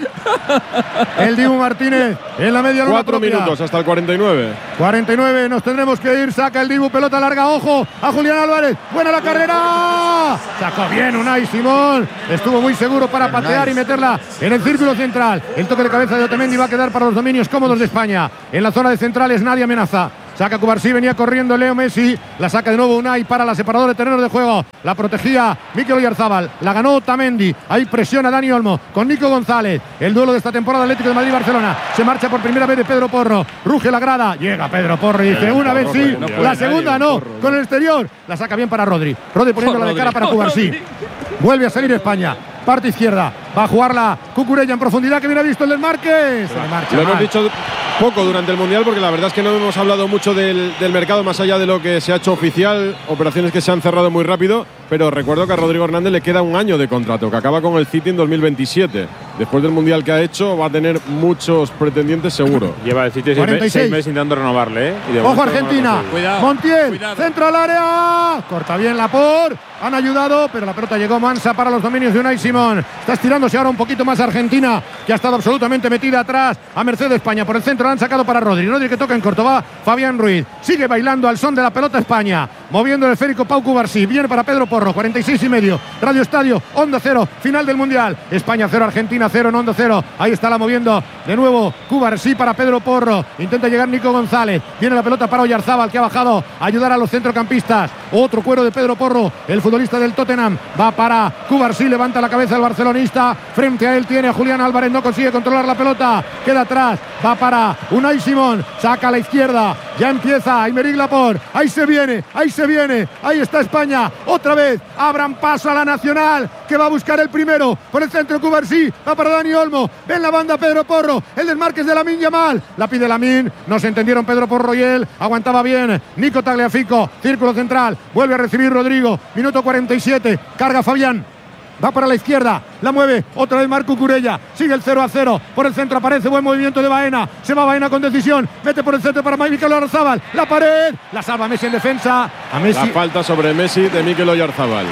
El Dibu Martínez en la media luna Cuatro propia. minutos hasta el cuarenta y nueve. cuarenta y nueve, nos tendremos que ir. Saca el Dibu, pelota larga, ojo a Julián Álvarez. Buena la carrera. Sacó bien Unai Simón. Estuvo muy seguro para patear y meterla en el círculo central. El toque de cabeza de Otamendi va a quedar para los dominios cómodos de España. En la zona de centrales nadie amenaza. Saca Cubarsí, venía corriendo Leo Messi. La saca de nuevo Unai para la separadora de terrenos de juego. La protegía Mikel Oyarzábal. La ganó Otamendi. Ahí presiona Dani Olmo con Nico González. El duelo de esta temporada Atlético de Madrid-Barcelona. Se marcha por primera vez de Pedro Porro. Ruge la grada. Llega Pedro Porro y dice Eh, una Porro, vez sí. no La puede segunda nadie, no. Porro, Con el exterior. La saca bien para Rodri. Rodri poniéndola de cara para Cubarsí. Vuelve a salir España. Parte izquierda. Va a jugarla Cucurella en profundidad. Que bien ha visto el desmarque. Se le marcha Lo hemos mal. dicho poco durante el Mundial porque la verdad es que no hemos hablado mucho del, del mercado más allá de lo que se ha hecho oficial, operaciones que se han cerrado muy rápido, pero recuerdo que a Rodrigo Hernández le queda un año de contrato, que acaba con el City en dos mil veintisiete. Después del Mundial que ha hecho va a tener muchos pretendientes seguro. Lleva el City seis, cuarenta y seis. seis meses intentando renovarle, ¿eh? Y de Ojo momento no lo Argentina. consigue. Cuidado, Montiel. cuidado. Centro al área. Corta bien la por. Han ayudado, pero la pelota llegó mansa para los dominios de Unai Simón. Está estirándose ahora un poquito más Argentina, que ha estado absolutamente metida atrás a merced de España. Por el centro la han sacado para Rodri. Rodri que toca en corto. Va Fabián Ruiz. Sigue bailando al son de la pelota España. Moviendo el esférico Pau Cubarsí. Viene para Pedro Porro. cuarenta y seis y medio. Radio Estadio. Onda Cero. Final del Mundial. España cero, Argentina cero en Onda Cero. Ahí está la moviendo de nuevo Cubarsí para Pedro Porro. Intenta llegar Nico González. Viene la pelota para Oyarzábal, que ha bajado a ayudar a los centrocampistas. Otro cuero de Pedro Porro, el futbolista del Tottenham. Va para Cubarsí. Levanta la cabeza el barcelonista. Frente a él tiene a Julián Álvarez. No consigue controlar la pelota. Queda atrás. Va para Unai Simón. Saca a la izquierda. Ya empieza Aymeric Laporte. Ahí se viene. Ahí se viene. Ahí está España. Otra vez. Abran paso a la Nacional, que va a buscar el primero. Por el centro Cubarsí. Va para Dani Olmo. Ven la banda Pedro Porro. El desmarque es de Lamine Yamal. La pide Lamine. No se entendieron Pedro Porro y él. Aguantaba bien. Nico Tagliafico. Círculo central. Vuelve a recibir Rodrigo. Minuto cuarenta y siete. Carga Fabián. Va para la izquierda, la mueve, otra vez Marco Curella, sigue el cero a cero, por el centro aparece, buen movimiento de Baena, se va Baena con decisión, mete por el centro para Mikel Oyarzábal, la pared, la salva Messi en defensa, a Messi. La falta sobre Messi de Mikel Oyarzábal.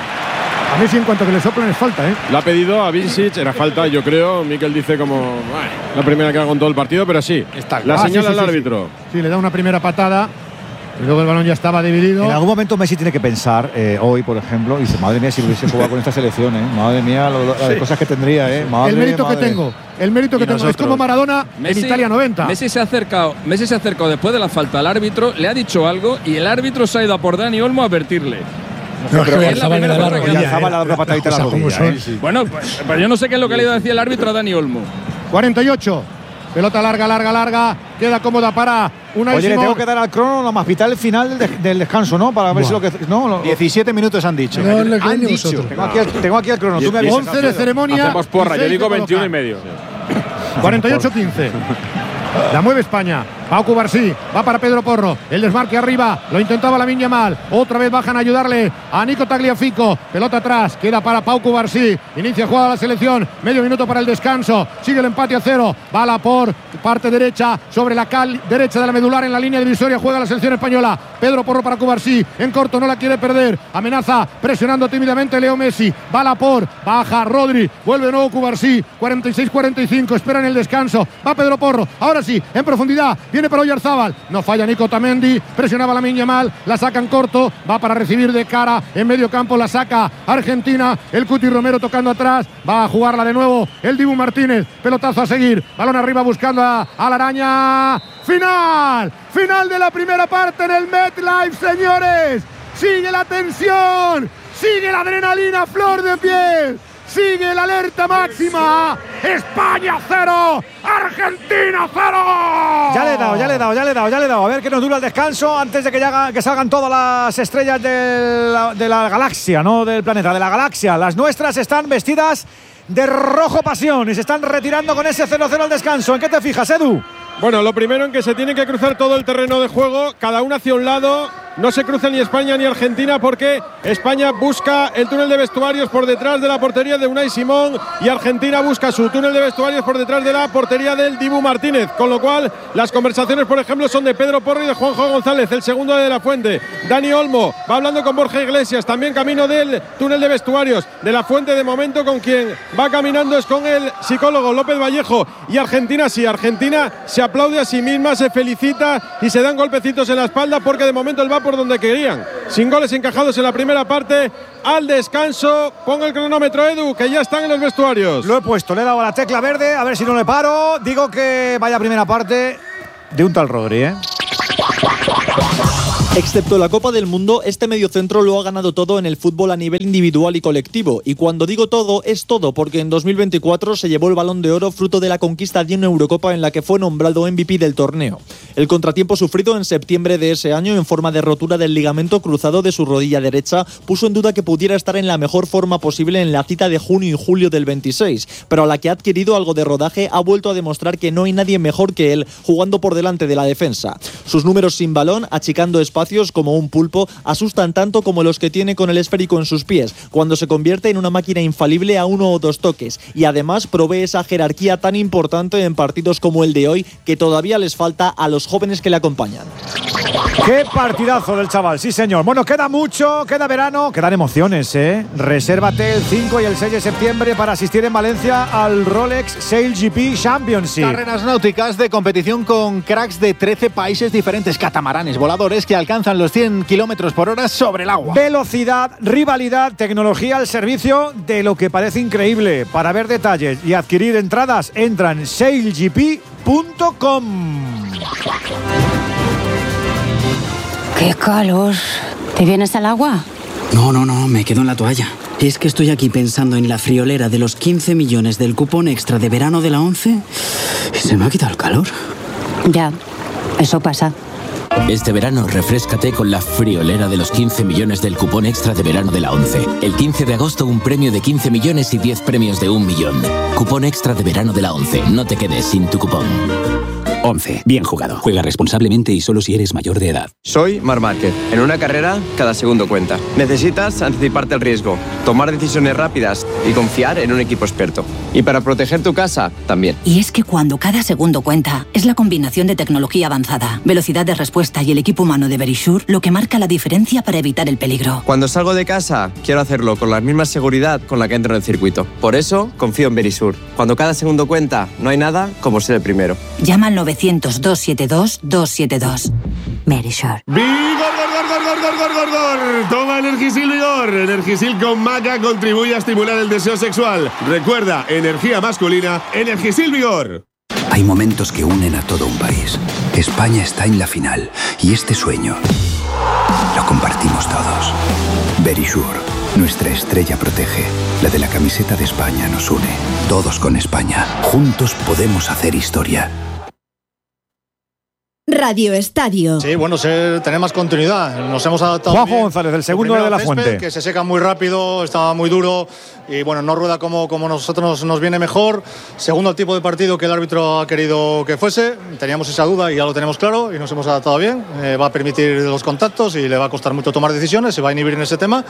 A Messi en cuanto que le soplan es falta, ¿eh? La ha pedido a Vincic, era falta, yo creo. Mikel dice como "Bueno, la primera que hago en todo el partido", pero sí. Está la Ah, señala sí, sí, al sí, árbitro. Sí. sí, le da una primera patada. Y luego el balón ya estaba dividido. En algún momento Messi tiene que pensar, eh, hoy por ejemplo, y dice, madre mía, si hubiese jugado con esta selección, ¿eh? Madre mía, lo, lo, las Sí. cosas que tendría, ¿eh? Madre, el mérito madre. que tengo, el mérito que Y tengo. Es nosotros. como Maradona en Italia noventa. Messi se ha acercado, Messi se ha acercado después de la falta al árbitro, le ha dicho algo y el árbitro se ha ido a por Dani Olmo a advertirle. No, es que es la Oyarzábal le da primera la cosa que rodilla, hace. Oyarzábal le da una patadita a la Las cosas como rodilla, son. ¿eh? Bueno, pues, pues yo no sé qué es lo que le ha ido a decir el árbitro a Dani Olmo. cuarenta y ocho. Pelota larga, larga, larga. Queda cómoda para Unai Oye, le Simón. tengo que dar al crono la más vital final del, del descanso, ¿no? Para ver si lo que. No, lo- diecisiete minutos han dicho. No le han creen ni dicho. vosotros. tengo, aquí el, tengo aquí el crono. Tú me avisas. once de ceremonia. Hacemos porra, y yo seis digo de veintiuno y colocar. medio. cuarenta y ocho quince. La mueve España. Va Cubarsí. Va para Pedro Porro. El desmarque arriba. Lo intentaba Lamine Yamal. Otra vez bajan a ayudarle a Nico Tagliafico. Pelota atrás. Queda para Pau Cubarsí. Inicia jugada la selección. Medio minuto para el descanso. Sigue el empate a cero. Bala por parte derecha. Sobre la cal derecha de la medular en la línea divisoria. Juega la selección española. Pedro Porro para Cubarsí. En corto no la quiere perder. Amenaza presionando tímidamente Leo Messi. Bala por. Baja Rodri. Vuelve de nuevo Cubarsí. cuarenta y seis cuarenta y cinco. Esperan el descanso. Va Pedro Porro. Ahora sí. En profundidad. Viene tiene para Oyarzábal, no falla Nico Otamendi, presionaba Lamine Yamal, la sacan corto, va para recibir de cara en medio campo, la saca Argentina, el Cuti Romero tocando atrás, va a jugarla de nuevo el Dibu Martínez, pelotazo a seguir, balón arriba buscando a, a la araña, final, final de la primera parte en el MetLife, señores, sigue la tensión, sigue la adrenalina a flor de piel, sigue la alerta máxima. España cero, Argentina cero. Ya le he dado, ya le he dado, ya le he dado, ya le he dado. A ver qué nos dura el descanso antes de que, ya, que salgan todas las estrellas de la, de la galaxia, no del planeta, de la galaxia. Las nuestras están vestidas de rojo pasión y se están retirando con ese cero cero al descanso. ¿En qué te fijas, Edu? Bueno, lo primero en que se tienen que cruzar todo el terreno de juego, cada uno hacia un lado. No se cruza ni España ni Argentina porque España busca el túnel de vestuarios por detrás de la portería de Unai Simón y Argentina busca su túnel de vestuarios por detrás de la portería del Dibu Martínez. Con lo cual, las conversaciones, por ejemplo, son de Pedro Porro y de Juanjo González, el segundo de la Fuente. Dani Olmo va hablando con Borja Iglesias, también camino del túnel de vestuarios. De la Fuente, de momento, con quien va caminando es con el psicólogo López Vallejo. Y Argentina sí, Argentina se aplaude a sí misma, se felicita y se dan golpecitos en la espalda porque de momento el va por donde querían, sin goles encajados en la primera parte. Al descanso, pongo el cronómetro, Edu, que ya están en los vestuarios. Lo he puesto, le he dado a la tecla verde, a ver si no le paro. Digo que vaya primera parte de un tal Rodri, ¿eh? Excepto la Copa del Mundo, este mediocentro lo ha ganado todo en el fútbol a nivel individual y colectivo. Y cuando digo todo, es todo, porque en dos mil veinticuatro se llevó el Balón de Oro fruto de la conquista de una Eurocopa en la que fue nombrado M V P del torneo. El contratiempo sufrido en septiembre de ese año en forma de rotura del ligamento cruzado de su rodilla derecha puso en duda que pudiera estar en la mejor forma posible en la cita de junio y julio del veintiséis, pero a la que ha adquirido algo de rodaje ha vuelto a demostrar que no hay nadie mejor que él jugando por delante de la defensa. Sus números sin balón, achicando espacios como un pulpo, asustan tanto como los que tiene con el esférico en sus pies, cuando se convierte en una máquina infalible a uno o dos toques, y además provee esa jerarquía tan importante en partidos como el de hoy que todavía les falta a los jóvenes que le acompañan. ¡Qué partidazo del chaval! Sí, señor. Bueno, queda mucho, queda verano, quedan emociones, ¿eh? Resérvate el cinco y el seis de septiembre para asistir en Valencia al Rolex Sail G P Championship. Carreras náuticas de competición con cracks de trece países diferentes, catamaranes voladores que alcanzan los cien kilómetros por hora sobre el agua. Velocidad, rivalidad, tecnología al servicio de lo que parece increíble. Para ver detalles y adquirir entradas, entra en sail g p punto com. ¡Qué calor! ¿Te vienes al agua? No, no, no, me quedo en la toalla. Es que estoy aquí pensando en la friolera de los quince millones del cupón extra de verano de la ONCE y se me ha quitado el calor. Ya, eso pasa. Este verano refréscate con la friolera de los quince millones del cupón extra de verano de la ONCE. El quince de agosto un premio de quince millones y diez premios de un millón. Cupón extra de verano de la ONCE. No te quedes sin tu cupón. ONCE. Bien jugado. Juega responsablemente y solo si eres mayor de edad. Soy Marc Márquez. En una carrera, cada segundo cuenta. Necesitas anticiparte al riesgo, tomar decisiones rápidas y confiar en un equipo experto. Y para proteger tu casa, también. Y es que cuando cada segundo cuenta, es la combinación de tecnología avanzada, velocidad de respuesta y el equipo humano de Verisure lo que marca la diferencia para evitar el peligro. Cuando salgo de casa, quiero hacerlo con la misma seguridad con la que entro en el circuito. Por eso, confío en Verisure. Cuando cada segundo cuenta, no hay nada como ser el primero. Llama al novecientos, doscientos setenta y dos, doscientos setenta y dos. Verisure. ¡Vigor, gor, gor, gor, gor, gor, gor, gor! Toma Energisil Vigor. Energisil con maca contribuye a estimular el deseo sexual. Recuerda, energía masculina, Energisil Vigor. Hay momentos que unen a todo un país. España está en la final y este sueño lo compartimos todos. Verisure, nuestra estrella protege. La de la camiseta de España nos une. Todos con España. Juntos podemos hacer historia. Radio Estadio. Sí, bueno, se, tener más continuidad. Nos hemos adaptado. Juanjo González, del segundo de la césped, Fuente. Que se seca muy rápido, está muy duro y bueno, no rueda como, como nosotros nos, nos viene mejor. Segundo, el tipo de partido que el árbitro ha querido que fuese. Teníamos esa duda y ya lo tenemos claro y nos hemos adaptado bien. Eh, va a permitir los contactos y le va a costar mucho tomar decisiones, se va a inhibir en ese tema.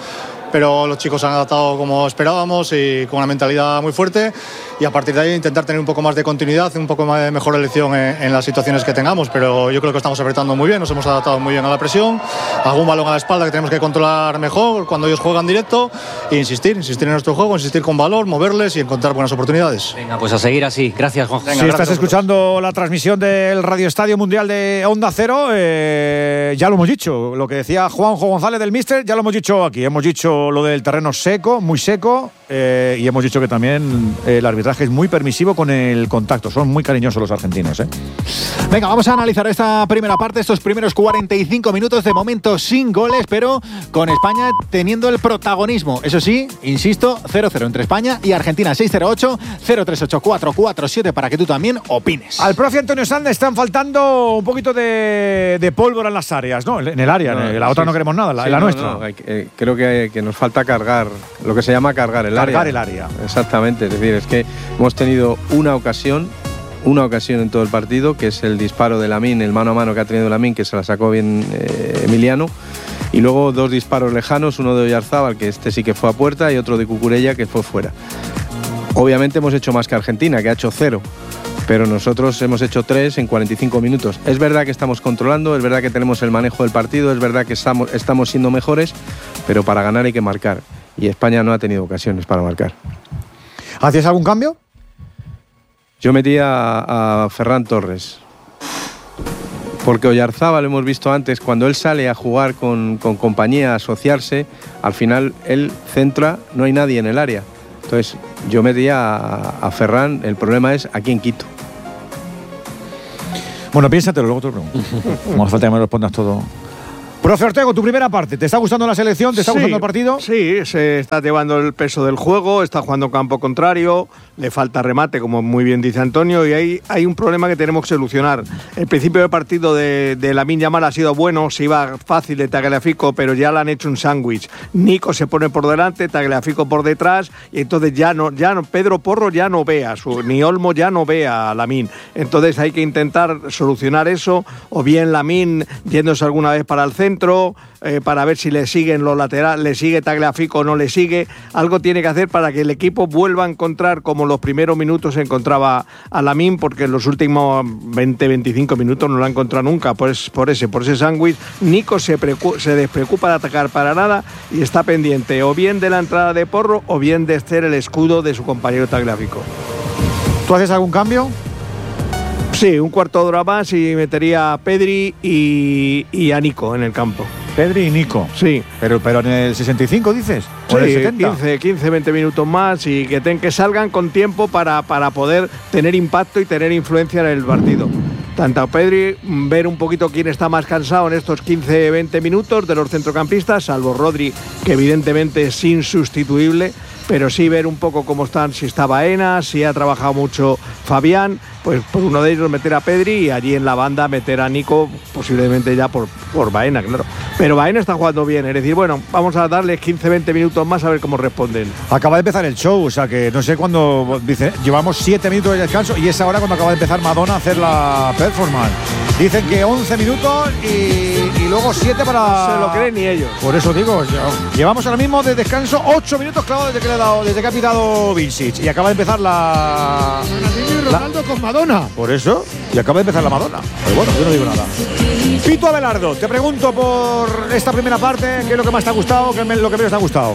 pero los chicos se han adaptado como esperábamos y con una mentalidad muy fuerte, y a partir de ahí intentar tener un poco más de continuidad, un poco más de mejor elección en, en las situaciones que tengamos, pero yo creo que estamos apretando muy bien, nos hemos adaptado muy bien a la presión, algún balón a la espalda que tenemos que controlar mejor cuando ellos juegan directo, e insistir, insistir en nuestro juego, insistir con valor, moverles y encontrar buenas oportunidades. Venga, pues a seguir así. Gracias, Juan. Si estás escuchando la transmisión del Radio Estadio Mundial de Onda Cero, eh, ya lo hemos dicho, lo que decía Juanjo González del Míster, ya lo hemos dicho aquí, hemos dicho lo del terreno seco, muy seco, eh, y hemos dicho que también el arbitraje es muy permisivo con el contacto, son muy cariñosos los argentinos. ¿eh? Venga, vamos a analizar esta primera parte, estos primeros cuarenta y cinco minutos, de momento sin goles, pero con España teniendo el protagonismo. Eso sí, insisto, cero cero entre España y Argentina. Seis cero ocho, cero tres ocho, cuatro cuatro siete para que tú también opines. Al profe Antonio Sanz están faltando un poquito de, de pólvora en las áreas, ¿no? En el área, no, en la otra sí, no queremos nada, la, sí, en la no, nuestra. No, hay, eh, creo que, que nos falta cargar, lo que se llama cargar el cargar área. el área. Exactamente, es decir, es que hemos tenido una ocasión, una ocasión en todo el partido, que es el disparo de Lamine, el mano a mano que ha tenido Lamine, que se la sacó bien eh, Emiliano, y luego dos disparos lejanos, uno de Oyarzábal, que este sí que fue a puerta, y otro de Cucurella, que fue fuera. Obviamente hemos hecho más que Argentina, que ha hecho cero, pero nosotros hemos hecho tres en cuarenta y cinco minutos. Es verdad que estamos controlando, es verdad que tenemos el manejo del partido, es verdad que estamos, estamos siendo mejores, pero para ganar hay que marcar, y España no ha tenido ocasiones para marcar. ¿Hacías algún cambio? Yo metí a, a Ferran Torres, porque Oyarzábal, lo hemos visto antes, cuando él sale a jugar con, con compañía, a asociarse, al final él centra, no hay nadie en el área. Entonces yo metí a, a Ferran, el problema es a quién quito. Bueno, piénsatelo, luego te lo pregunto. Como hace falta que me respondas todo. Profe Ortego, tu primera parte, ¿te está gustando la selección? ¿Te está sí, gustando el partido? Sí, se está llevando el peso del juego, está jugando campo contrario, le falta remate, como muy bien dice Antonio, y ahí hay un problema que tenemos que solucionar. El principio del partido de, de Lamine Yamal ha sido bueno, se iba fácil de Tagliafico, pero ya le han hecho un sándwich. Nico se pone por delante, Tagliafico por detrás, y entonces ya no, ya no, Pedro Porro ya no ve a su, ni Olmo ya no ve a Lamine. Entonces hay que intentar solucionar eso, o bien Lamine yéndose alguna vez para el centro, Eh, para ver si le siguen los laterales, le sigue Tagliafico o no le sigue. Algo tiene que hacer para que el equipo vuelva a encontrar, como los primeros minutos se encontraba a Lamine, porque en los últimos veinte veinticinco minutos no lo ha encontrado nunca, por, es, por ese por ese sándwich. Nico se, se despreocupa de atacar para nada y está pendiente o bien de la entrada de Porro o bien de hacer el escudo de su compañero Tagliafico. ¿Tú haces algún cambio? Sí, un cuarto de hora más y metería a Pedri y, y a Nico en el campo. Pedri y Nico. Sí. Pero, pero en el sesenta y cinco dices. ¿O en el setenta? quince, quince, veinte minutos más y que, ten, que salgan con tiempo para, para poder tener impacto y tener influencia en el partido. Tanto a Pedri, ver un poquito quién está más cansado en estos quince, veinte minutos de los centrocampistas, salvo Rodri, que evidentemente es insustituible, pero sí ver un poco cómo están, si está Baena, si ha trabajado mucho Fabián, pues por uno de ellos meter a Pedri y allí en la banda meter a Nico, posiblemente ya por, por Baena, claro. Pero Baena está jugando bien, es decir, bueno, vamos a darle quince, veinte minutos más a ver cómo responden. Acaba de empezar el show, o sea que no sé cuándo, dice, llevamos siete minutos de descanso y es ahora cuando acaba de empezar Madonna a hacer la performance. Dicen que once minutos y, y luego siete para… No se lo creen ni ellos. Por eso digo, llevamos ahora mismo de descanso ocho minutos clavados desde que le he dado, desde que ha pitado Vincic y acaba de empezar la… Ronaldo con Madonna. Por eso, y acaba de empezar la Madonna. Pero bueno, yo no digo nada. Pito Abelardo, te pregunto por esta primera parte, ¿qué es lo que más te ha gustado, qué es lo que menos te ha gustado?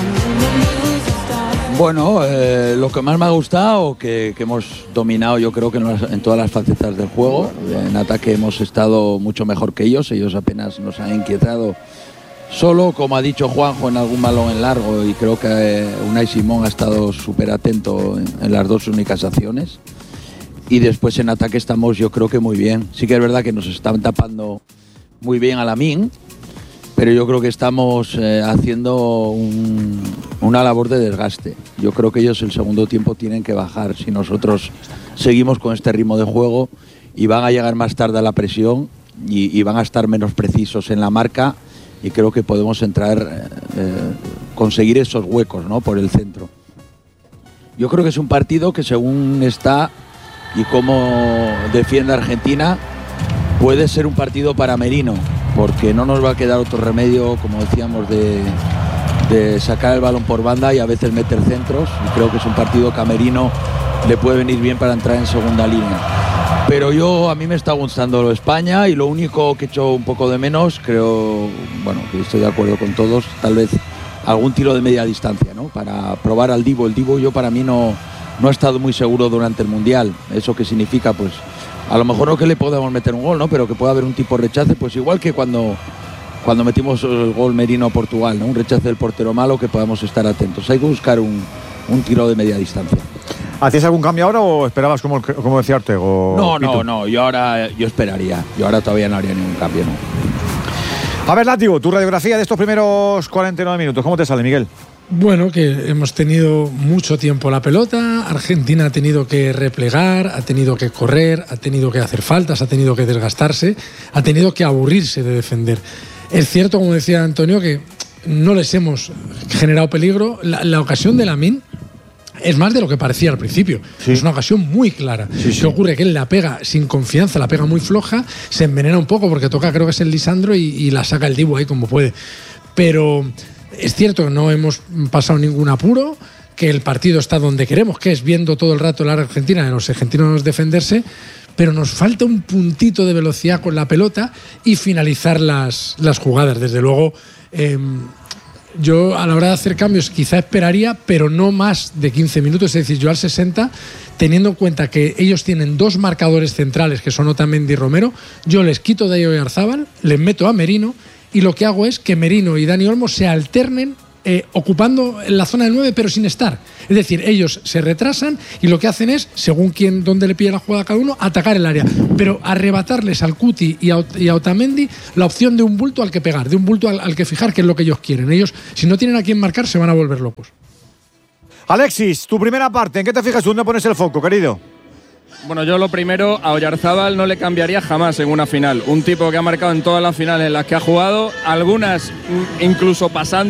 Bueno, eh, lo que más me ha gustado, que, que hemos dominado yo creo que en, las, en todas las facetas del juego. En ataque hemos estado mucho mejor que ellos, ellos apenas nos han inquietado. Solo, como ha dicho Juanjo, en algún balón en largo, y creo que eh, Unai Simón ha estado súper atento en, en las dos únicas acciones. Y después en ataque estamos yo creo que muy bien. Sí que es verdad que nos están tapando muy bien a Lamine, pero yo creo que estamos eh, haciendo un, una labor de desgaste. Yo creo que ellos el segundo tiempo tienen que bajar si nosotros seguimos con este ritmo de juego, y van a llegar más tarde a la presión y, y van a estar menos precisos en la marca, y creo que podemos entrar, eh, conseguir esos huecos, ¿no?, por el centro. Yo creo que es un partido que, según está y cómo defiende Argentina, puede ser un partido para Merino, porque no nos va a quedar otro remedio, como decíamos, de, de sacar el balón por banda y a veces meter centros. Y creo que es un partido que a Merino le puede venir bien para entrar en segunda línea. Pero yo, a mí me está gustando España, y lo único que he hecho un poco de menos, creo, bueno, que estoy de acuerdo con todos, tal vez algún tiro de media distancia, ¿no? Para probar al Divo. El Divo yo para mí no, no ha estado muy seguro durante el Mundial. ¿Eso qué significa? Pues a lo mejor no que le podamos meter un gol, ¿no? Pero que pueda haber un tipo de rechace, pues igual que cuando, cuando metimos el gol Merino a Portugal, ¿no? Un rechace del portero malo, que podamos estar atentos. Hay que buscar un, un tiro de media distancia. ¿Hacías algún cambio ahora o esperabas, como, como decía Ortego? No, no, no, yo ahora yo esperaría. Yo ahora todavía no haría ningún cambio, ¿no? A ver, Látigo, tu radiografía de estos primeros cuarenta y nueve minutos, ¿cómo te sale, Miguel? Bueno, que hemos tenido mucho tiempo la pelota, Argentina ha tenido que replegar, ha tenido que correr, ha tenido que hacer faltas, ha tenido que desgastarse, ha tenido que aburrirse de defender. Es cierto, como decía Antonio, que no les hemos generado peligro. La, la ocasión de Lamine es más de lo que parecía al principio. Sí. Es una ocasión muy clara. Sí, sí. ¿Qué ocurre? Que él la pega sin confianza, la pega muy floja, se envenena un poco porque toca, creo que es el Lisandro, y, y la saca el Dibu ahí como puede. Pero es cierto que no hemos pasado ningún apuro, que el partido está donde queremos, que es viendo todo el rato la Argentina, de los argentinos defenderse, pero nos falta un puntito de velocidad con la pelota y finalizar las, las jugadas. Desde luego, eh, yo a la hora de hacer cambios quizá esperaría, pero no más de quince minutos, es decir, yo al sesenta, teniendo en cuenta que ellos tienen dos marcadores centrales, que son Otamendi y Romero, yo les quito de Oyarzábal, les meto a Merino, y lo que hago es que Merino y Dani Olmo se alternen eh, ocupando la zona del nueve, pero sin estar. Es decir, ellos se retrasan y lo que hacen es, según quién, dónde le pilla la jugada a cada uno, atacar el área, pero arrebatarles al Cuti y a, y a Otamendi la opción de un bulto al que pegar, de un bulto al, al que fijar, que es lo que ellos quieren. Ellos, si no tienen a quién marcar, se van a volver locos. Alexis, tu primera parte, ¿en qué te fijas? ¿Dónde pones el foco, querido? Bueno, yo lo primero, a Oyarzábal no le cambiaría jamás en una final. Un tipo que ha marcado en todas las finales en las que ha jugado, algunas incluso pasando